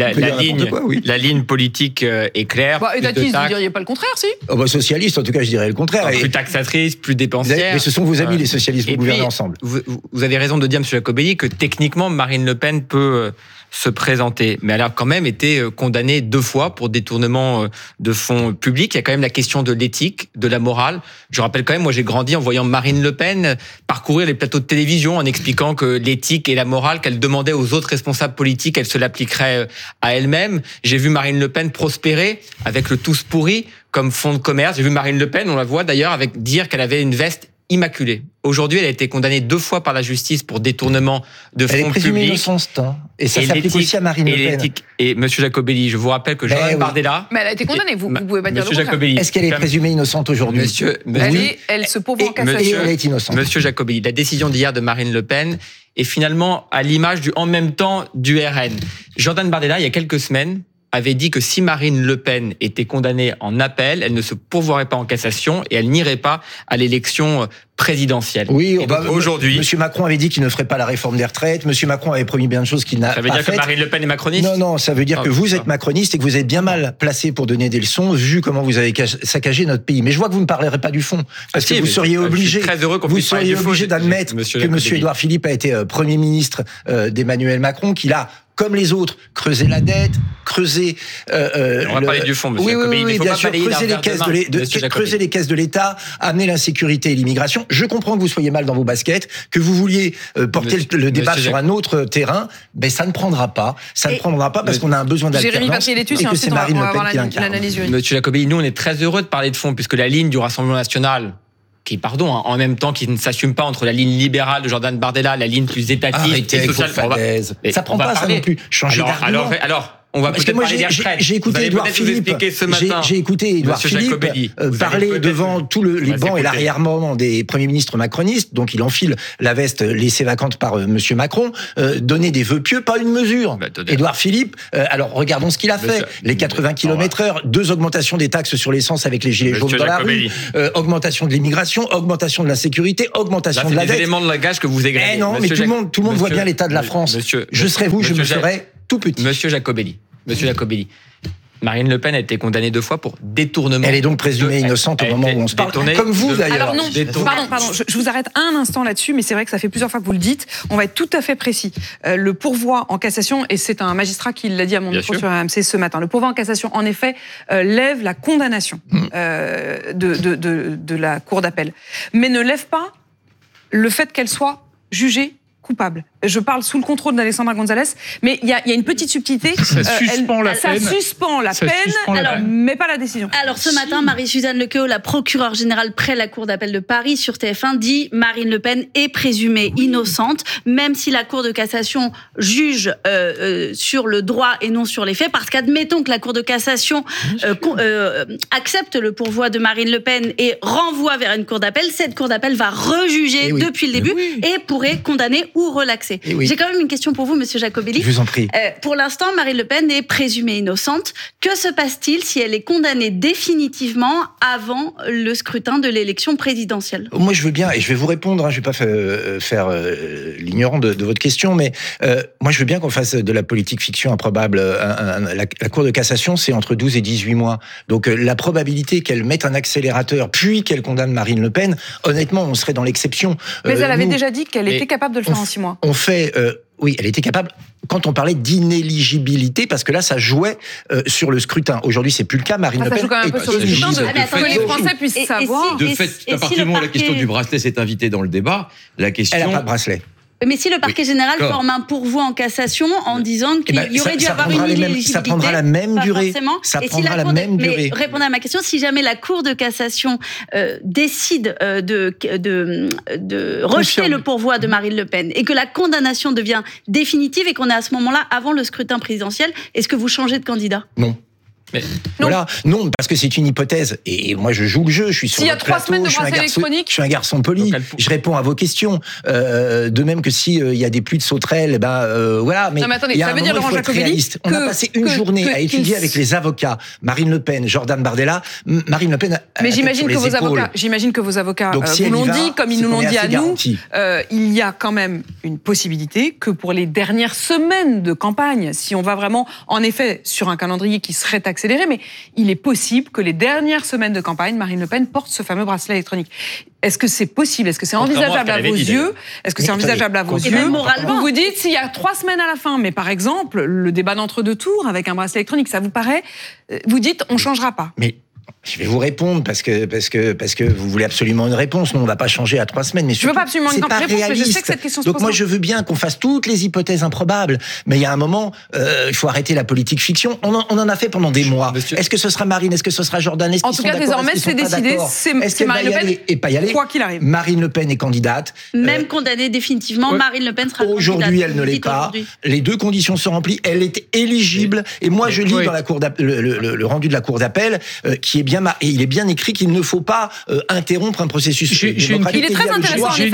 la ligne politique est claire. Étatiste, vous ne diriez pas le contraire, si ? Socialiste, en tout cas, je dirais le contraire. Plus taxatrice, plus dépensière. Mais ce sont vos amis, les socialistes, vous gouvernez ensemble. Vous avez raison de dire, M. Jacobelli, que techniquement, Marine Le Pen peut se présenter. Mais elle a quand même été condamnée 2 fois pour détournement de fonds publics. Il y a quand même la question de l'éthique, de la morale. Je rappelle quand même, moi j'ai grandi en voyant Marine Le Pen parcourir les plateaux de télévision en expliquant que l'éthique et la morale qu'elle demandait aux autres responsables politiques, elle se l'appliquerait à elle-même. J'ai vu Marine Le Pen prospérer avec le tous pourri comme fonds de commerce. J'ai vu Marine Le Pen, on la voit d'ailleurs, avec dire qu'elle avait une veste immaculée. Aujourd'hui, elle a été condamnée 2 fois par la justice pour détournement de fonds publics. Elle est présumée innocente, et ça s'applique aussi à Marine Le Pen. Et M. Jacobelli, je vous rappelle que Jordan Bardella... Mais elle a été condamnée, vous ne pouvez pas dire le contraire. Jacobelli, est-ce qu'elle est présumée innocente aujourd'hui ? Elle se pourvoit en cassation. Elle est innocente. M. Jacobelli, la décision d'hier de Marine Le Pen est finalement à l'image en même temps du RN. Jordan Bardella, il y a quelques semaines, avait dit que si Marine Le Pen était condamnée en appel, elle ne se pourvoirait pas en cassation et elle n'irait pas à l'élection présidentielle. Oui, aujourd'hui, M. Macron avait dit qu'il ne ferait pas la réforme des retraites. M. Macron avait promis bien de choses qu'il n'a pas faites. Ça veut dire que Marine Le Pen est macroniste ? Non, ça veut dire que vous êtes macroniste et que vous êtes bien mal placé pour donner des leçons, vu comment vous avez saccagé notre pays. Mais je vois que vous ne parlerez pas du fond, parce que vous seriez obligé d'admettre que M. Édouard Philippe a été Premier ministre d'Emmanuel Macron, qu'il a comme les autres, creuser la dette, creuser... on va parler du fond, monsieur Jacobelli. Oui, bien sûr, creuser les caisses de l'État, amener l'insécurité et l'immigration. Je comprends que vous soyez mal dans vos baskets, que vous vouliez porter le débat sur un autre terrain, mais ça ne prendra pas. Ça ne prendra pas parce qu'on a un besoin d'alternance et que c'est Marine Le Pen qui l'incarne. Monsieur Jacobelli, nous, on est très heureux de parler de fond, puisque la ligne du Rassemblement national, en même temps, qui ne s'assume pas entre la ligne libérale de Jordan Bardella, la ligne plus étatiste et sociale. Ça prend pas ça non plus. Changer d'argument. Alors, on va peut-être parler des retraites. J'ai écouté Édouard Philippe. J'ai écouté Édouard Philippe parler devant tous les bancs et l'arrière-moment des premiers ministres macronistes. Donc il enfile la veste laissée vacante par Monsieur Macron, donner des vœux pieux, pas une mesure. Édouard Philippe. Alors regardons ce qu'il a fait. Les 80 km/h, 2 augmentations des taxes sur l'essence avec les gilets jaunes dans la rue, augmentation de l'immigration, augmentation de l'insécurité, augmentation de la dette. C'est l'élément de langage que vous égrégez. Non, mais tout le monde voit bien l'état de la France. Je serais vous, je me ferais tout petit. Monsieur Jacobelli, Marine Le Pen a été condamnée 2 fois pour détournement. Elle est donc présumée innocente au moment où on se parle. Comme vous, d'ailleurs. Alors non, pardon, je vous arrête un instant là-dessus, mais c'est vrai que ça fait plusieurs fois que vous le dites. On va être tout à fait précis. Le pourvoi en cassation, et c'est un magistrat qui l'a dit à mon micro sur RMC ce matin, le pourvoi en cassation, en effet, lève la condamnation de la Cour d'appel, mais ne lève pas le fait qu'elle soit jugée coupable. Je parle sous le contrôle d'Alessandra Gonzalez, mais il y a une petite subtilité. Ça suspend la peine. Ça suspend la peine, mais pas la décision. Alors ce matin, Marie-Suzanne Lequeue, la procureure générale près la Cour d'appel de Paris sur TF1, dit Marine Le Pen est présumée innocente, même si la Cour de cassation juge sur le droit et non sur les faits, parce qu'admettons que la Cour de cassation accepte le pourvoi de Marine Le Pen et renvoie vers une Cour d'appel, cette Cour d'appel va rejuger depuis le début et pourrait condamner ou relaxer. J'ai quand même une question pour vous, Monsieur Jacobelli. Je vous en prie. Pour l'instant, Marine Le Pen est présumée innocente. Que se passe-t-il si elle est condamnée définitivement avant le scrutin de l'élection présidentielle ? Moi, je veux bien, et je vais vous répondre, je ne vais pas faire l'ignorant de votre question, mais moi, je veux bien qu'on fasse de la politique fiction improbable. La Cour de cassation, c'est entre 12 et 18 mois. Donc, la probabilité qu'elle mette un accélérateur, puis qu'elle condamne Marine Le Pen, honnêtement, on serait dans l'exception. Mais elle avait déjà dit qu'elle était capable de le faire en 6 mois. Oui, elle était capable quand on parlait d'inéligibilité, parce que là, ça jouait sur le scrutin. Aujourd'hui, c'est plus le cas. Marine Le Pen joue quand même un peu sur le scrutin, que les Français puissent savoir. De fait, à partir du moment où la question du bracelet s'est invitée dans le débat, la question... Elle n'a pas de bracelet. Mais si le parquet général forme un pourvoi en cassation en disant qu'il y aurait dû avoir une inéligibilité, ça prendra la même durée. Ça prendra la même durée. Mais répondez à ma question, si jamais la Cour de cassation décide de rejeter le pourvoi de Marine Le Pen et que la condamnation devient définitive et qu'on est à ce moment-là avant le scrutin présidentiel, est-ce que vous changez de candidat ? Non. Mais voilà, non, parce que c'est une hypothèse. Et moi, je joue le jeu. Je suis sur le plateau. 3 semaines de bracelet électronique. Je suis un garçon poli. Je réponds à vos questions. De même que si il y a des pluies de sauterelles, voilà. Mais attendez, ça veut dire, Laurent Jacobelli, on a passé une journée à étudier avec les avocats Marine Le Pen, Jordan Bardella. Marine Le Pen. Mais j'imagine que vos avocats vous l'ont dit, comme ils nous l'ont dit à nous. Il y a quand même une possibilité que pour les dernières semaines de campagne, si on va vraiment, en effet, sur un calendrier qui serait accéléré, mais il est possible que les dernières semaines de campagne, Marine Le Pen porte ce fameux bracelet électronique. Est-ce que c'est possible ? Est-ce que c'est envisageable à vos yeux ? Est-ce que c'est envisageable à vos yeux ? Vous vous dites, s'il y a 3 semaines à la fin, mais par exemple, le débat d'entre-deux tours avec un bracelet électronique, ça vous paraît ? Vous dites, on ne changera pas. Mais je vais vous répondre parce que vous voulez absolument une réponse. Non, on ne va pas changer à 3 semaines. Mais je ne veux pas absolument une réponse, mais je sais que cette question se pose. Donc moi, je veux bien qu'on fasse toutes les hypothèses improbables. Mais il y a un moment, il faut arrêter la politique fiction. On en a fait pendant des mois. Est-ce que ce sera Marine ? Est-ce que ce sera Jordan ? En tout cas, désormais, c'est décidé. C'est Marine Le Pen et pas y aller. Quoi qu'il arrive. Marine Le Pen est candidate. Même condamnée définitivement, Marine Le Pen sera candidate. Aujourd'hui, elle ne l'est pas. Les 2 conditions sont remplies. Elle est éligible. Et moi, je lis dans la cour le rendu de la Cour d'appel qui est bien et il est bien écrit qu'il ne faut pas interrompre un processus démocratique. Il est très intéressant, en effet,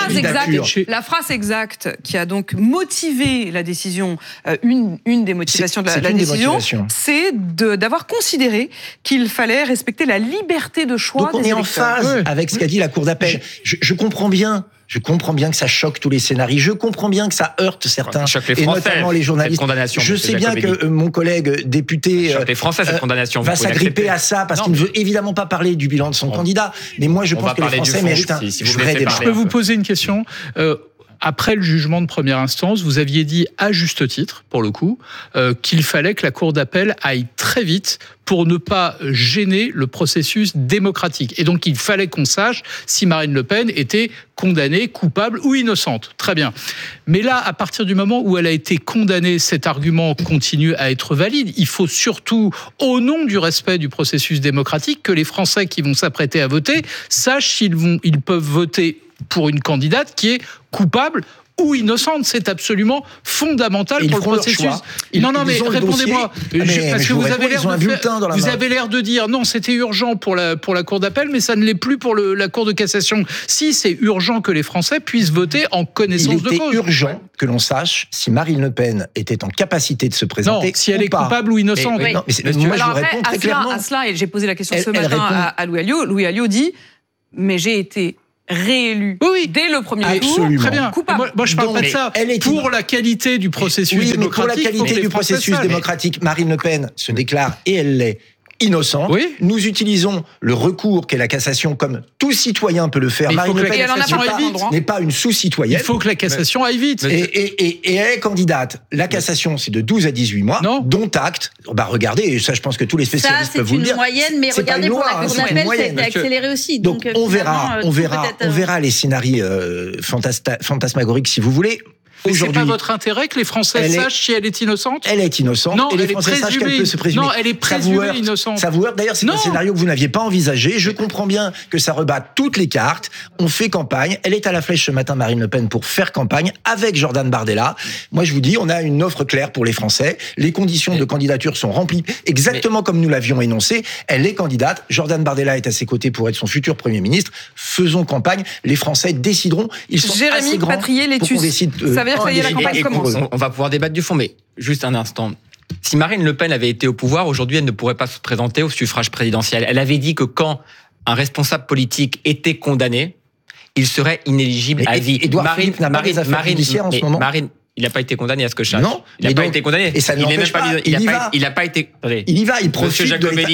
la phrase exacte qui a donc motivé la décision, une des motivations de la décision, c'est d'avoir considéré qu'il fallait respecter la liberté de choix des électeurs. Donc on est en phase avec ce qu'a dit la Cour d'appel. Je comprends bien. Je comprends bien que ça choque tous les scénarios. Je comprends bien que ça heurte certains, et notamment les journalistes. Je sais bien que mon collègue député les Français, cette condamnation, va s'agripper à ça parce qu'il ne veut évidemment pas parler du bilan de son candidat. Mais moi, je pense que les Français méritent un vrai débat. Je peux vous poser une question après le jugement de première instance, vous aviez dit à juste titre, pour le coup, qu'il fallait que la Cour d'appel aille très vite pour ne pas gêner le processus démocratique. Et donc, il fallait qu'on sache si Marine Le Pen était condamnée, coupable ou innocente. Très bien. Mais là, à partir du moment où elle a été condamnée, cet argument continue à être valide. Il faut surtout, au nom du respect du processus démocratique, que les Français qui vont s'apprêter à voter sachent s'ils peuvent voter pour une candidate qui est coupable ou innocente. C'est absolument fondamental pour le processus. Mais répondez-moi. Parce que vous avez l'air de dire non, c'était urgent pour la Cour d'appel, mais ça ne l'est plus pour la Cour de cassation. Si c'est urgent que les Français puissent voter en connaissance de cause. Il était urgent que l'on sache si Marine Le Pen était en capacité de se présenter. Non, si elle est coupable ou innocente. Moi, je vous réponds très clairement. À cela, et j'ai posé la question ce matin à Louis Alliot. Louis Alliot dit mais j'ai été réélu dès le premier tour. Très bien. Moi, je parle pas de ça. Pour la qualité du processus démocratique. Pour la qualité du processus démocratique, Marine Le Pen se déclare, et elle l'est, innocente. Oui. Nous utilisons le recours qu'est la cassation comme tout citoyen peut le faire. Marine Le Pen n'est pas une sous-citoyenne. Il faut que la cassation aille vite. Et elle est candidate. La cassation, c'est de 12 à 18 mois, dont acte. Regardez, et ça, je pense que tous les spécialistes peuvent vous le dire. C'est une moyenne, mais regardez, pour la Cour d'appel, ça a été accéléré aussi. Donc on verra les scénarios fantasmagoriques, si vous voulez. Mais c'est pas votre intérêt que les Français sachent si elle est innocente ? Elle est innocente. Non, et les Français sachent qu'elle peut se présumer. Non, elle est présumée innocente. Ça vous heurte. D'ailleurs, c'est un scénario que vous n'aviez pas envisagé. Je comprends bien que ça rebat toutes les cartes. On fait campagne. Elle est à la flèche ce matin, Marine Le Pen, pour faire campagne avec Jordan Bardella. Moi, je vous dis, on a une offre claire pour les Français. Les conditions de candidature sont remplies exactement comme nous l'avions énoncé. Elle est candidate. Jordan Bardella est à ses côtés pour être son futur Premier ministre. Faisons campagne. Les Français décideront. Ils sont assez grands pour qu'on décide. Ça veut dire que ça y est, la campagne commence. On va pouvoir débattre du fond, mais juste un instant. Si Marine Le Pen avait été au pouvoir, aujourd'hui, elle ne pourrait pas se présenter au suffrage présidentiel. Elle avait dit que quand un responsable politique était condamné, il serait inéligible à vie. Édouard Philippe n'a pas des affaires judiciaires en ce moment. Il n'a pas été condamné à ce que je sache. Non, il n'a pas été condamné. Et ça ne l'empêche pas. Il n'a pas été. Attendez. Il y va. Il profite.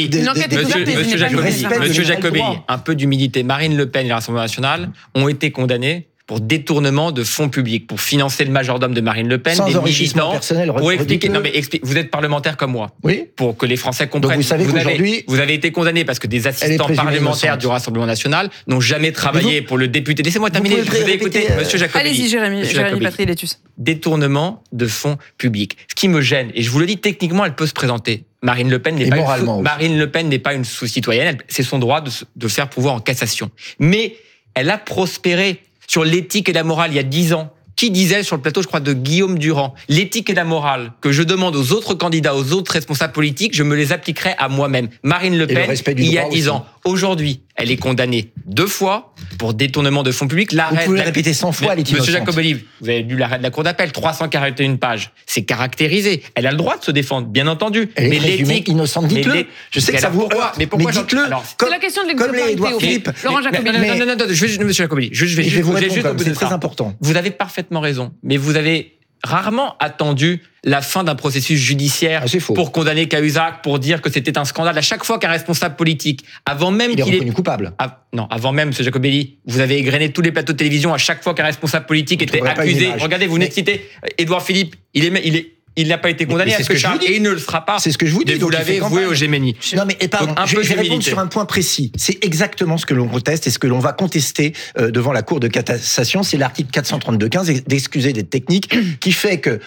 Monsieur Jacobelli, un peu d'humilité. Marine Le Pen et le Rassemblement national ont été condamnés pour détournement de fonds publics, pour financer le majordome de Marine Le Pen, sans des enrichissement militants, personnel. Pour expliquer. Non, mais vous êtes parlementaire comme moi. Oui. Pour que les Français comprennent. Donc vous savez qu'aujourd'hui, vous avez été condamné parce que des assistants parlementaires du Rassemblement national n'ont jamais travaillé pour le député. Laissez-moi terminer. Je vais écouter Monsieur Jacobelli. Allez-y, Jérémy Patry-Letus. Détournement de fonds publics. Ce qui me gêne, et je vous le dis, techniquement, elle peut se présenter. Marine Le Pen n'est pas une sous-citoyenne. C'est son droit de faire pouvoir en cassation. Mais elle a prospéré sur l'éthique et la morale il y a 10 ans. Qui disait sur le plateau, je crois, de Guillaume Durand, l'éthique et la morale que je demande aux autres candidats, aux autres responsables politiques, je me les appliquerai à moi-même. Marine Le Pen, il y a 10 ans. Aujourd'hui, elle est condamnée 2 fois pour détournement de fonds publics. Vous pouvez le répéter 100 fois, elle est innocente. Monsieur Jacobelli, vous avez lu l'arrêt de la Cour d'appel, 341 pages. C'est caractérisé. Elle a le droit de se défendre, bien entendu. Elle est présumée innocente, dites-le. Je sais que ça vous heurte, mais pourquoi dites-le. C'est la question de l'exemplarité. Laurent Jacobelli. Non, Monsieur Jacobelli, je vais vous répondre, c'est très important. Vous avez parfaitement raison, mais vous avez rarement attendu la fin d'un processus judiciaire pour condamner Cahuzac, pour dire que c'était un scandale. À chaque fois qu'un responsable politique, avant même qu'il est coupable. Avant même, M. Jacobelli, vous avez égrené tous les plateaux de télévision à chaque fois qu'un responsable politique était accusé. Regardez, vous venez de citer Édouard Philippe. Il n'a pas été condamné à ce que Charles, et il ne le sera pas. C'est ce que je vous dis. Vous l'avez voué au Gémenie. Non, mais pardon, je vais répondre sur un point précis. C'est exactement ce que l'on conteste et ce que l'on va contester devant la Cour de cassation. C'est l'article 432-15, d'excuser des techniques, qui fait que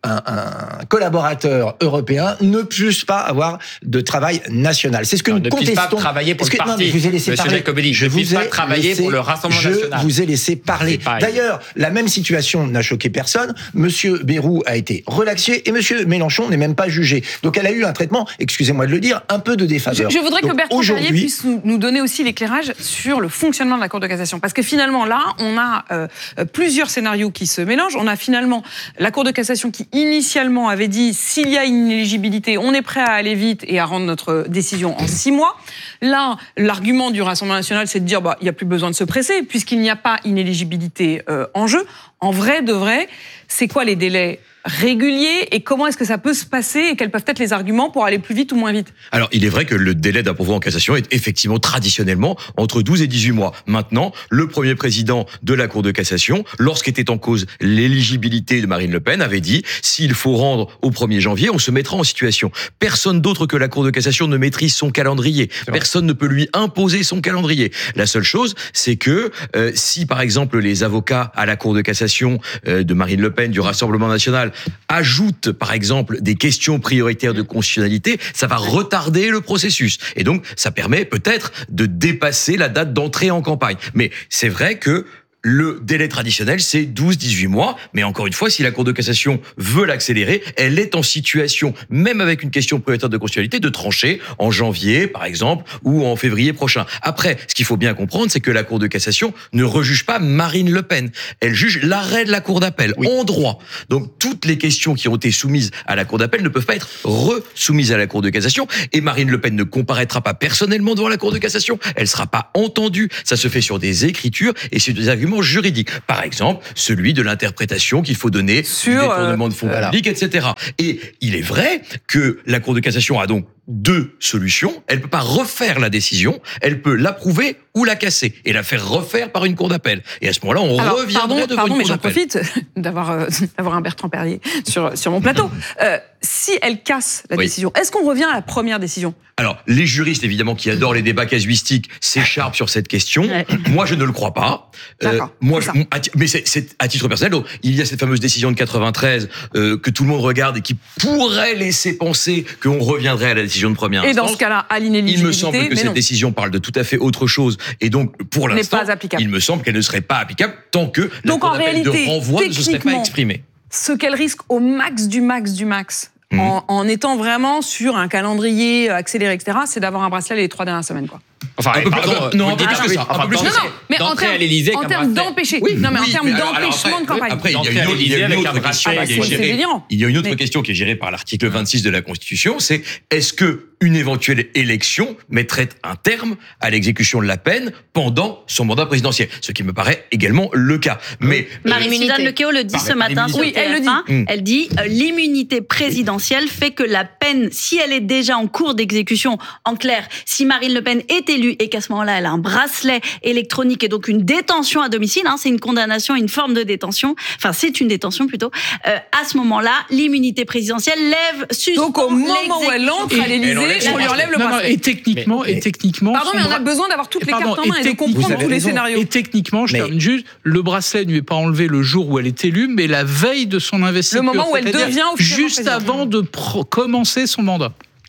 un collaborateur européen ne puisse pas avoir de travail national. C'est ce que nous contestons. Ne puisse pas travailler pour le parti. Monsieur Jacobelli, je ne puisse pas travailler pour le Rassemblement national. Je vous ai laissé parler. D'ailleurs, la même situation n'a choqué personne. Monsieur Bayrou a été relaxé et Monsieur Mélenchon n'est même pas jugé. Donc elle a eu un traitement, excusez-moi de le dire, un peu de défaveur. Je voudrais que Bertrand Perrier puisse nous donner aussi l'éclairage sur le fonctionnement de la Cour de cassation. Parce que finalement, là, on a plusieurs scénarios qui se mélangent. On a finalement la Cour de cassation qui initialement avait dit s'il y a une inéligibilité, on est prêt à aller vite et à rendre notre décision en 6 mois. Là, l'argument du Rassemblement national, c'est de dire il n'y a plus besoin de se presser puisqu'il n'y a pas inéligibilité en jeu. En vrai de vrai, c'est quoi les délais régulier et comment est-ce que ça peut se passer et quels peuvent être les arguments pour aller plus vite ou moins vite? Alors, il est vrai que le délai d'un pourvoi en cassation est effectivement traditionnellement entre 12 et 18 mois. Maintenant, le premier président de la Cour de cassation, lorsqu'était en cause l'éligibilité de Marine Le Pen, avait dit s'il faut rendre au 1er janvier, on se mettra en situation. Personne d'autre que la Cour de cassation ne maîtrise son calendrier. Personne ne peut lui imposer son calendrier. La seule chose, c'est que si par exemple les avocats à la Cour de cassation de Marine Le Pen, du Rassemblement national, ajoutent par exemple des questions prioritaires de constitutionnalité, ça va retarder le processus. Et donc, ça permet peut-être de dépasser la date d'entrée en campagne. Mais c'est vrai que le délai traditionnel, c'est 12-18 mois. Mais encore une fois, si la Cour de cassation veut l'accélérer, elle est en situation, même avec une question prioritaire de constitutionnalité, de trancher en janvier, par exemple, ou en février prochain. Après, ce qu'il faut bien comprendre, c'est que la Cour de cassation ne rejuge pas Marine Le Pen. Elle juge l'arrêt de la Cour d'appel, en droit. Donc, toutes les questions qui ont été soumises à la Cour d'appel ne peuvent pas être re-soumises à la Cour de cassation. Et Marine Le Pen ne comparaîtra pas personnellement devant la Cour de cassation. Elle sera pas entendue. Ça se fait sur des écritures et sur des arguments juridiques. Par exemple, celui de l'interprétation qu'il faut donner sur du détournement de fonds publics, etc. Et il est vrai que la Cour de cassation a donc deux solutions. Elle peut pas refaire la décision, elle peut l'approuver ou la casser et la faire refaire par une cour d'appel. Et à ce moment-là, on reviendrait devant une cour mais j'en d'appel. profite d'avoir un Bertrand Perrier sur mon plateau. Si elle casse la décision, est-ce qu'on revient à la première décision? Alors, les juristes, évidemment, qui adorent les débats casuistiques, s'écharpent sur cette question. Moi, je ne le crois pas. Mais c'est à titre personnel. Donc, il y a cette fameuse décision de 93 que tout le monde regarde et qui pourrait laisser penser qu'on reviendrait à la décision de première instance. Et dans ce cas-là, à l'inéligibilité, il me semble que cette décision parle de tout à fait autre chose. Et donc, pour l'instant, il me semble qu'elle ne serait pas applicable tant que la cour d'appel de renvoi ne se serait pas exprimée. Ce qu'elle risque au max du max, en étant vraiment sur un calendrier accéléré, etc., c'est d'avoir un bracelet les 3 dernières semaines, quoi. Enfin, un peu plus que ça. Mais en termes d'empêcher. Non, mais en termes d'empêchement de campagne. Après, il y a une autre question qui est gérée. Il y a une autre question qui est gérée par l'article 26 de la Constitution, c'est est-ce que une éventuelle élection mettrait un terme à l'exécution de la peine pendant son mandat présidentiel, ce qui me paraît également le cas. Mais Marie-Suzanne Lequéo le dit ce matin sur TF1. Elle dit l'immunité présidentielle fait que la peine, si elle est déjà en cours d'exécution, en clair, si Marine Le Pen est élue et qu'à ce moment-là, elle a un bracelet électronique et donc une détention à domicile, c'est une condamnation, une forme de détention, enfin c'est une détention plutôt, à ce moment-là, l'immunité présidentielle suspend donc au moment où elle entre à l'Élysée, on lui enlève le bracelet. Et techniquement... Pardon, mais on a besoin d'avoir toutes les cartes en main et de comprendre tous les scénarios. Et techniquement, je termine juste, le bracelet ne lui est pas enlevé le jour où elle est élue, mais la veille de son investiture. Le moment où elle devient officiellement juste avant de commencer son mandat.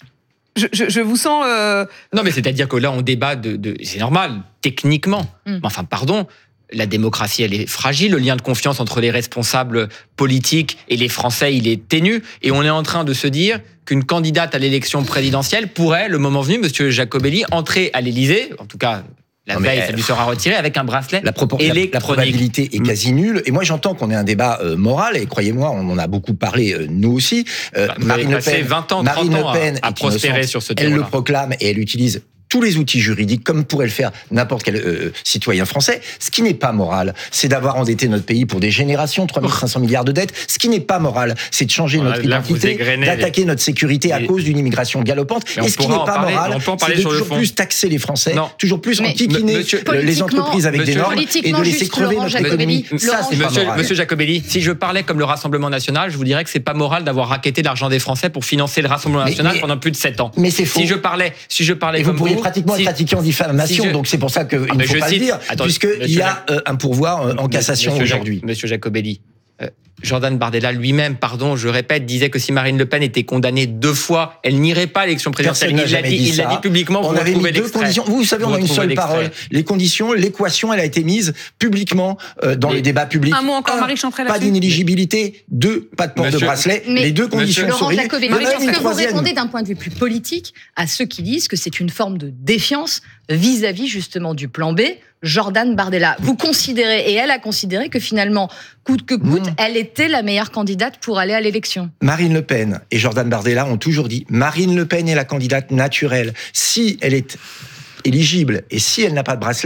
Je vous sens... Non, mais c'est-à-dire que là, on débat c'est normal, techniquement. Mais enfin, pardon, la démocratie, elle est fragile. Le lien de confiance entre les responsables politiques et les Français, il est ténu. Et on est en train de se dire qu'une candidate à l'élection présidentielle pourrait, le moment venu, Monsieur Jacobelli, entrer à l'Élysée, en tout cas... La veille, ça lui sera retiré avec un bracelet électronique. La probabilité est quasi nulle. Et moi, j'entends qu'on ait un débat moral. Et croyez-moi, on en a beaucoup parlé, nous aussi. Marine Le Pen, 20 ans, 30 ans à prospérer sur ce terrain. Elle le proclame et elle utilise tous les outils juridiques, comme pourrait le faire n'importe quel citoyen français. Ce qui n'est pas moral, c'est d'avoir endetté notre pays pour des générations, 3 500 milliards de dettes. Ce qui n'est pas moral, c'est de changer notre identité, d'attaquer notre sécurité à cause d'une immigration galopante. Et ce qui n'est pas moral, c'est de toujours plus taxer les Français, toujours plus enquiquiner les entreprises avec des normes et de laisser crever notre économie. Ça, c'est pas moral. Monsieur Jacobelli, si je parlais comme le Rassemblement national, je vous dirais que c'est pas moral d'avoir racketté l'argent des Français pour financer le Rassemblement national pendant plus de 7 ans. Mais c'est faux. Si je parlais comme vous, pratiquement être pratiqué en diffamation, donc c'est pour ça qu'il ne faut pas le dire, puisqu'il y a un pourvoi en cassation aujourd'hui. Monsieur Jacobelli, Jordan Bardella lui-même, je répète, disait que si Marine Le Pen était condamnée 2 fois, elle n'irait pas à l'élection présidentielle. Il l'a dit publiquement. On avait mis 2 conditions. Vous savez, on a une seule parole. Les conditions, l'équation, elle a été mise publiquement dans les débats publics. Un mot encore, Marie Chantrel. Pas d'inéligibilité. 2, pas de port de bracelet. Les 2 conditions sont réunies. Est-ce que vous répondez d'un point de vue plus politique à ceux qui disent que c'est une forme de défiance vis-à-vis justement du plan B, Jordan Bardella? Vous considérez, et elle a considéré que finalement, coûte que coûte, elle était la meilleure candidate pour aller à l'élection. Marine Le Pen et Jordan Bardella ont toujours dit Marine Le Pen est la candidate naturelle. Si elle est éligible et si elle n'a pas de bracelet,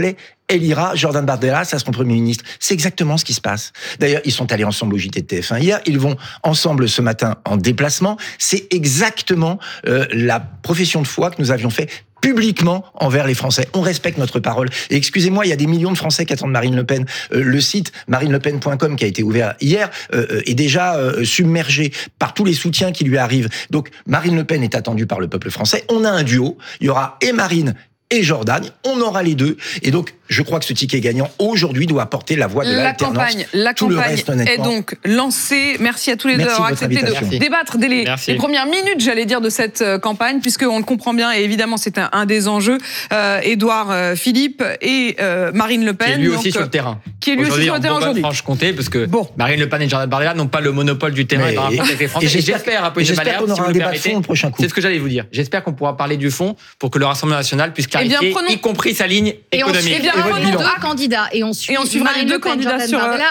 elle ira, Jordan Bardella, ça sera son Premier ministre. C'est exactement ce qui se passe. D'ailleurs, ils sont allés ensemble au JT de TF1 hier, ils vont ensemble ce matin en déplacement. C'est exactement la profession de foi que nous avions fait publiquement envers les Français. On respecte notre parole. Et excusez-moi, il y a des millions de Français qui attendent Marine Le Pen. Le site marinelepen.com qui a été ouvert hier est déjà submergé par tous les soutiens qui lui arrivent. Donc Marine Le Pen est attendue par le peuple français. On a un duo. Il y aura et Marine et Jordan, on aura les deux. Et donc, je crois que ce ticket gagnant, aujourd'hui, doit porter la voix de l'alternance. La campagne est donc lancée. Merci à tous les deux d'avoir accepté de débattre dès les premières minutes, j'allais dire, de cette campagne, puisqu'on le comprend bien, et évidemment, c'est un des enjeux. Édouard Philippe et Marine Le Pen. Qui est lui aussi sur le terrain. Qui est lui aussi sur le terrain aujourd'hui. Franche-Comté, parce que Marine Le Pen et Jordan Bardella n'ont pas le monopole du terrain dans la rencontre avec les Français. Et j'espère, Apolline qu'on aura un débat de fond au prochain coup. C'est ce que j'allais vous dire. J'espère qu'on pourra parler du fond pour que le Rassemblement national puisse clarifier, y compris sa ligne économique. Et bien, prenons deux candidats et on suivra les deux candidats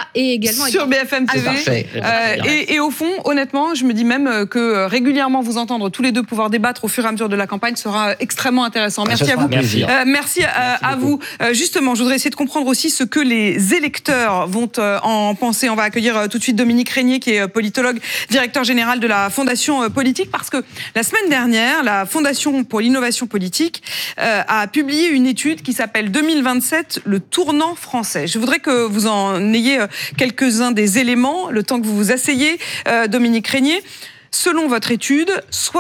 sur BFM TV. Et au fond, honnêtement, je me dis même que régulièrement vous entendre tous les deux pouvoir débattre au fur et à mesure de la campagne sera extrêmement intéressant. Merci à vous. Merci à vous. Justement, je voudrais essayer de comprendre aussi ce que les électeurs vont en penser. On va accueillir tout de suite Dominique Régnier, qui est politologue, directeur général de la Fondation Politique, parce que la semaine dernière, la Fondation pour l'innovation politique a publié une étude qui s'appelle 2027, le tournant français. Je voudrais que vous en ayez quelques-uns des éléments, le temps que vous vous asseyez, Dominique Régnier. Selon votre étude,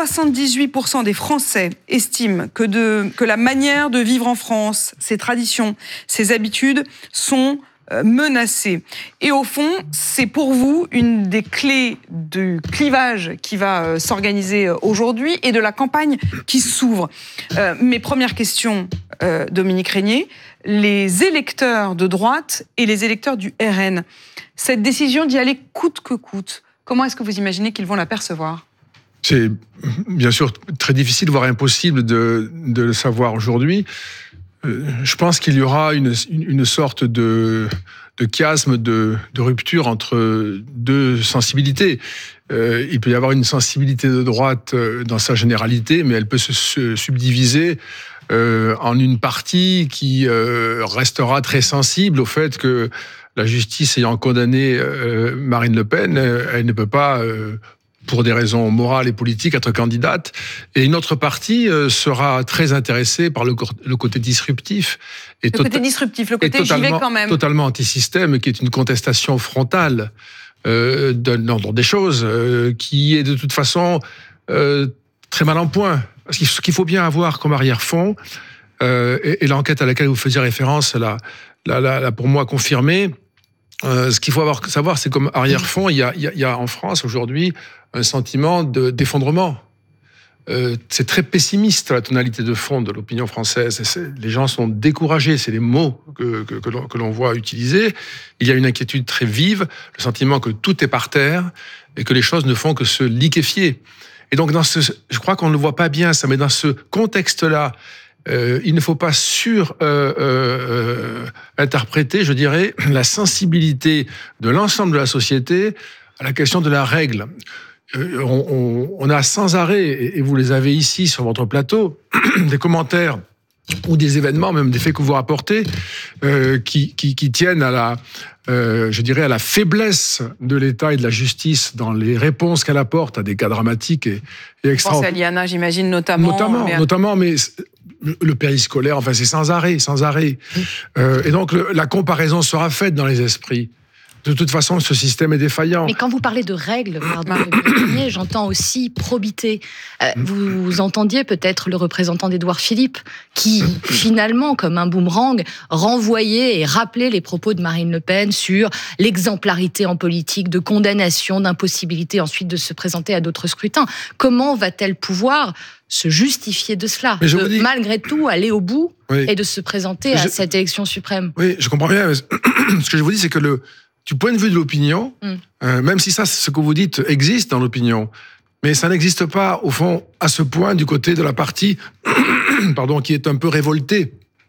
78% des Français estiment que la manière de vivre en France, ses traditions, ses habitudes sont menacées. Et au fond, c'est pour vous une des clés du clivage qui va s'organiser aujourd'hui et de la campagne qui s'ouvre. Mes premières questions, Dominique Régnier, les électeurs de droite et les électeurs du RN, cette décision d'y aller coûte que coûte, comment est-ce que vous imaginez qu'ils vont la percevoir ? C'est bien sûr très difficile, voire impossible de le savoir aujourd'hui. Je pense qu'il y aura une sorte de chiasme, de rupture entre deux sensibilités. Il peut y avoir une sensibilité de droite dans sa généralité, mais elle peut se subdiviser en une partie qui restera très sensible au fait que la justice ayant condamné Marine Le Pen, elle ne peut pas, pour des raisons morales et politiques, être candidate. Et une autre partie sera très intéressée par le côté disruptif. Le côté j'y vais quand même. Totalement anti-système, qui est une contestation frontale d'un ordre des choses, qui est de toute façon très mal en point. Parce que ce qu'il faut bien avoir comme arrière-fond, et l'enquête à laquelle vous faisiez référence, là pour moi confirmée, ce qu'il faut savoir, c'est comme arrière-fond, il y a en France aujourd'hui un sentiment d'effondrement. C'est très pessimiste la tonalité de fond de l'opinion française. Les gens sont découragés, c'est les mots que l'on voit utiliser. Il y a une inquiétude très vive, le sentiment que tout est par terre et que les choses ne font que se liquéfier. Et donc, je crois qu'on ne le voit pas bien, ça, mais dans ce contexte-là, il ne faut pas interpréter, je dirais, la sensibilité de l'ensemble de la société à la question de la règle. On a sans arrêt, et vous les avez ici sur votre plateau, des commentaires ou des événements, même des faits que vous rapportez, qui tiennent à la faiblesse de l'État et de la justice dans les réponses qu'elle apporte à des cas dramatiques et extraordinaires. Je pense à Liana, j'imagine, notamment, mais le périscolaire, enfin, c'est sans arrêt. Et donc, la comparaison sera faite dans les esprits. De toute façon, ce système est défaillant. Mais quand vous parlez de règles, j'entends aussi probité. Vous entendiez peut-être le représentant d'Édouard Philippe, qui finalement, comme un boomerang, renvoyait et rappelait les propos de Marine Le Pen sur l'exemplarité en politique, de condamnation, d'impossibilité ensuite de se présenter à d'autres scrutins. Comment va-t-elle pouvoir se justifier de cela, malgré tout aller au bout et de se présenter à cette élection suprême ? Oui, je comprends bien. Ce que je vous dis, c'est que du point de vue de l'opinion, même si ce que vous dites existe dans l'opinion, mais ça n'existe pas, au fond, à ce point du côté de la partie qui est un peu révoltée.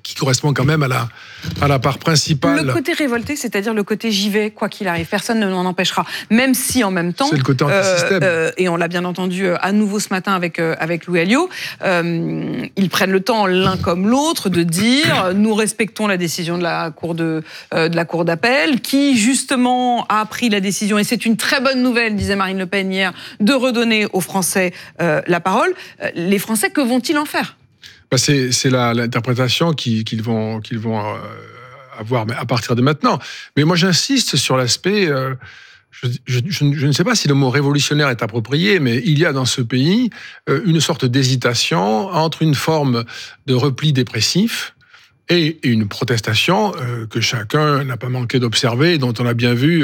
qui correspond quand même à la part principale. Le côté révolté, c'est-à-dire le côté j'y vais, quoi qu'il arrive, personne ne m'en empêchera. Même si en même temps, c'est le côté anti-système. Et on l'a bien entendu à nouveau ce matin avec Louis Alliot, ils prennent le temps l'un comme l'autre de dire nous respectons la décision de la cour d'appel, qui justement a pris la décision, et c'est une très bonne nouvelle, disait Marine Le Pen hier, de redonner aux Français la parole. Les Français, que vont-ils en faire ? C'est l'interprétation qu'ils vont avoir à partir de maintenant. Mais moi, j'insiste sur l'aspect... Je ne sais pas si le mot révolutionnaire est approprié, mais il y a dans ce pays une sorte d'hésitation entre une forme de repli dépressif et une protestation que chacun n'a pas manqué d'observer, dont on a bien vu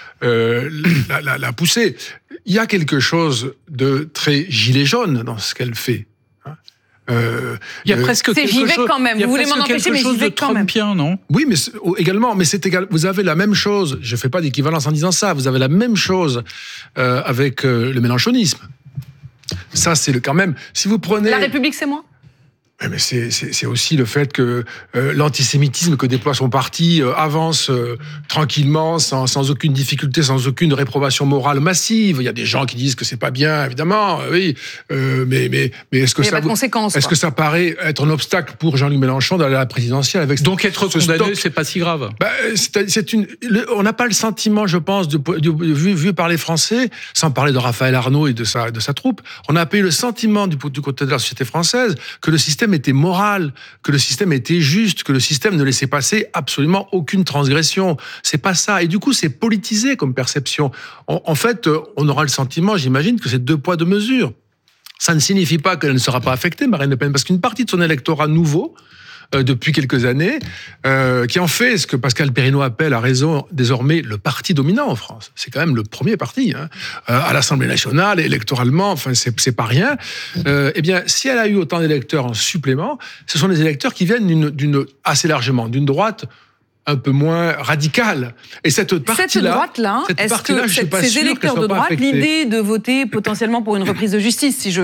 la poussée. Il y a quelque chose de très gilet jaune dans ce qu'elle fait. Il y a presque quelque chose. J'y vais quand même. Vous voulez m'en empêcher, mais j'y vais quand même. Non ? Oui, mais également, mais vous avez la même chose. Je fais pas d'équivalence en disant ça. Vous avez la même chose avec le mélenchonisme. Ça, c'est quand même. Si vous prenez. La République, c'est moi. Mais c'est aussi le fait que l'antisémitisme que déploie son parti avance tranquillement, sans aucune difficulté, sans aucune réprobation morale massive. Il y a des gens qui disent que c'est pas bien, évidemment, oui. Mais est-ce que est-ce que ça paraît être un obstacle pour Jean-Luc Mélenchon d'aller à la présidentielle avec donc être condamné, c'est pas si grave. On n'a pas le sentiment, je pense, vu par les Français, sans parler de Raphaël Arnaud et de sa troupe, on n'a pas eu le sentiment du côté de la société française que le système était moral, que le système était juste, que le système ne laissait passer absolument aucune transgression. C'est pas ça. Et du coup, c'est politisé comme perception. En fait, on aura le sentiment, j'imagine, que c'est 2 poids 2 mesures. Ça ne signifie pas qu'elle ne sera pas affectée, Marine Le Pen, parce qu'une partie de son électorat nouveau, depuis quelques années, qui en fait ce que Pascal Perrineau appelle à raison désormais le parti dominant en France. C'est quand même le premier parti à l'Assemblée nationale, électoralement, enfin c'est pas rien. Eh bien, si elle a eu autant d'électeurs en supplément, ce sont des électeurs qui viennent assez largement d'une droite un peu moins radicale. Et cette droite-là, est-ce que ces électeurs de droite, l'idée de voter potentiellement pour une reprise de justice, si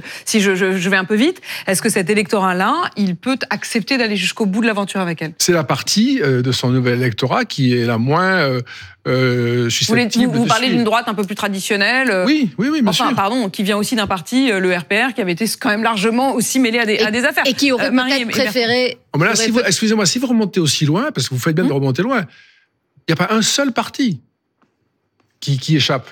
je vais un peu vite, est-ce que cet électorat-là, il peut accepter d'aller jusqu'au bout de l'aventure avec elle ? C'est la partie de son nouvel électorat qui est la moins susceptible. Vous parlez d'une droite un peu plus traditionnelle. Oui, bien sûr. Qui vient aussi d'un parti, le RPR, qui avait été quand même largement aussi mêlé à des affaires. Et qui aurait peut-être préféré... Excusez-moi, si vous remontez aussi loin, parce que vous faites bien de remonter loin, il n'y a pas un seul parti qui échappe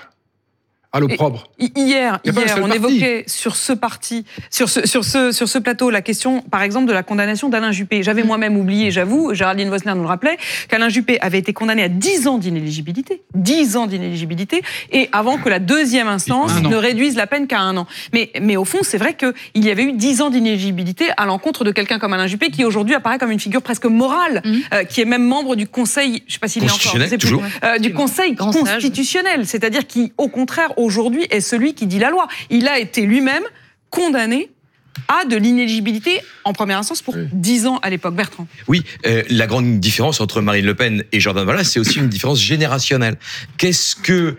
à l'opprobre. Hier, on évoquait sur ce parti, sur ce plateau, la question, par exemple, de la condamnation d'Alain Juppé. J'avais moi-même oublié, j'avoue, Géraldine Wosner nous le rappelait, qu'Alain Juppé avait été condamné à 10 ans d'inéligibilité. 10 ans d'inéligibilité, et avant que la deuxième instance ne réduise la peine qu'à 1 an. Mais au fond, c'est vrai qu'il y avait eu 10 ans d'inéligibilité à l'encontre de quelqu'un comme Alain Juppé, qui aujourd'hui apparaît comme une figure presque morale, qui est même membre du Conseil, je ne sais pas s'il est encore, du Conseil constitutionnel, c'est-à-dire qui, au contraire, aujourd'hui, est celui qui dit la loi. Il a été lui-même condamné à de l'inéligibilité en première instance pour 10 ans à l'époque. Bertrand. Oui, la grande différence entre Marine Le Pen et Jordan Bardella, c'est aussi une différence générationnelle. Qu'est-ce que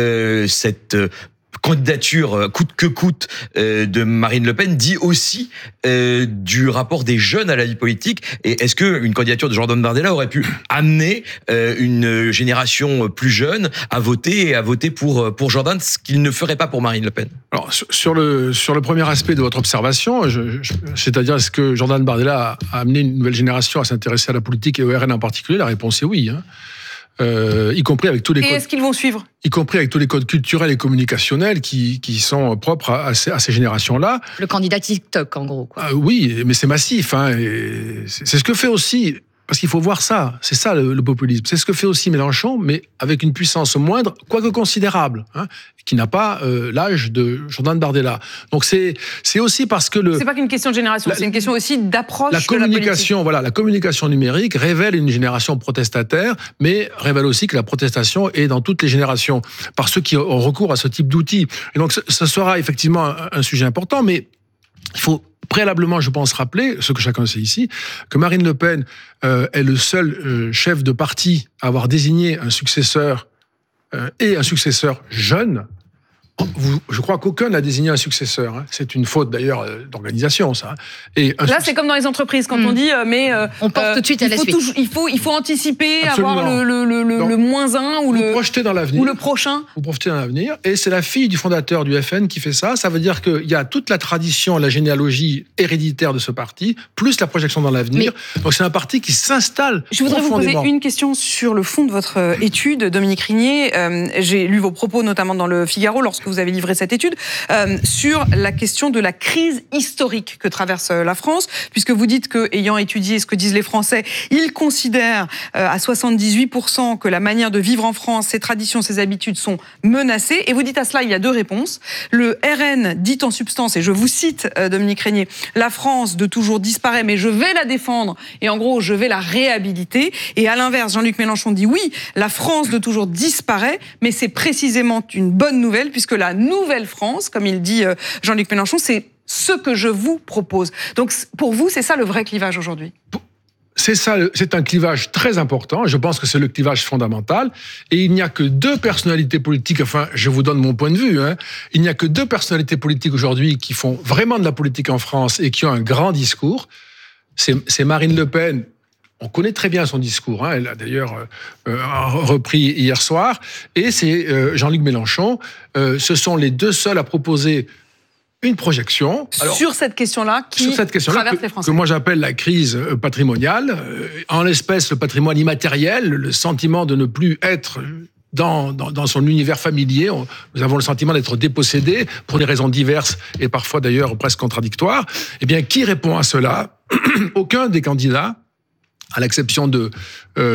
cette candidature coûte que coûte de Marine Le Pen dit aussi du rapport des jeunes à la vie politique, et est-ce que une candidature de Jordan Bardella aurait pu amener une génération plus jeune à voter pour Jordan, ce qu'il ne ferait pas pour Marine Le Pen? Alors sur le premier aspect de votre observation, c'est-à-dire est-ce que Jordan Bardella a amené une nouvelle génération à s'intéresser à la politique et au RN en particulier, la réponse est oui. Y compris avec tous les codes. Et est-ce qu'ils vont suivre ? Y compris avec tous les codes culturels et communicationnels qui sont propres à ces générations-là. Le candidat TikTok, en gros. Quoi. Oui, mais c'est massif. Et c'est ce que fait aussi... Parce qu'il faut voir ça, c'est ça le populisme. C'est ce que fait aussi Mélenchon, mais avec une puissance moindre, quoique considérable, qui n'a pas l'âge de Jordan Bardella. Donc c'est aussi parce que c'est pas qu'une question de génération, c'est une question aussi d'approche. La communication, la communication numérique révèle une génération protestataire, mais révèle aussi que la protestation est dans toutes les générations par ceux qui ont recours à ce type d'outils. Et donc ça sera effectivement un sujet important, mais il faut préalablement, je pense, rappeler, ce que chacun sait ici, que Marine Le Pen est le seul chef de parti à avoir désigné un successeur et un successeur jeune je crois qu'aucun n'a désigné un successeur. Hein. C'est une faute d'ailleurs d'organisation, ça. Et là, c'est comme dans les entreprises quand on dit, on porte tout de suite à la suite. Il faut anticiper, Absolument. avoir le moins 1 ou le projeter dans l'avenir. Ou le prochain. Vous projetez dans l'avenir. Et c'est la fille du fondateur du FN qui fait ça. Ça veut dire qu'il y a toute la tradition, la généalogie héréditaire de ce parti, plus la projection dans l'avenir. Donc c'est un parti qui s'installe. Je voudrais vous poser une question sur le fond de votre étude, Dominique Rignier. J'ai lu vos propos, notamment dans le Figaro, lorsque vous avez livré cette étude, sur la question de la crise historique que traverse la France, puisque vous dites que, ayant étudié ce que disent les Français, ils considèrent à 78% que la manière de vivre en France, ses traditions, ses habitudes sont menacées. Et vous dites à cela, il y a deux réponses. Le RN dit en substance, et je vous cite, Dominique Rignier, la France de toujours disparaît, mais je vais la défendre, et en gros, je vais la réhabiliter. Et à l'inverse, Jean-Luc Mélenchon dit oui, la France de toujours disparaît, mais c'est précisément une bonne nouvelle, puisque la nouvelle France, comme il dit Jean-Luc Mélenchon, c'est ce que je vous propose. Donc pour vous, c'est ça le vrai clivage aujourd'hui ? C'est ça, c'est un clivage très important. Je pense que c'est le clivage fondamental. Et il n'y a que deux personnalités politiques, enfin, je vous donne mon point de vue, hein. Il n'y a que deux personnalités politiques aujourd'hui qui font vraiment de la politique en France et qui ont un grand discours. C'est Marine Le Pen. On connaît très bien son discours, hein. Elle l'a d'ailleurs repris hier soir. Et c'est Jean-Luc Mélenchon. Ce sont les deux seuls à proposer une projection. Alors, sur cette question-là qui traverse les Français. Que moi j'appelle la crise patrimoniale. En l'espèce, le patrimoine immatériel, le sentiment de ne plus être dans son univers familier. Nous avons le sentiment d'être dépossédés pour des raisons diverses et parfois d'ailleurs presque contradictoires. Eh bien, qui répond à cela ? Aucun des candidats, à l'exception de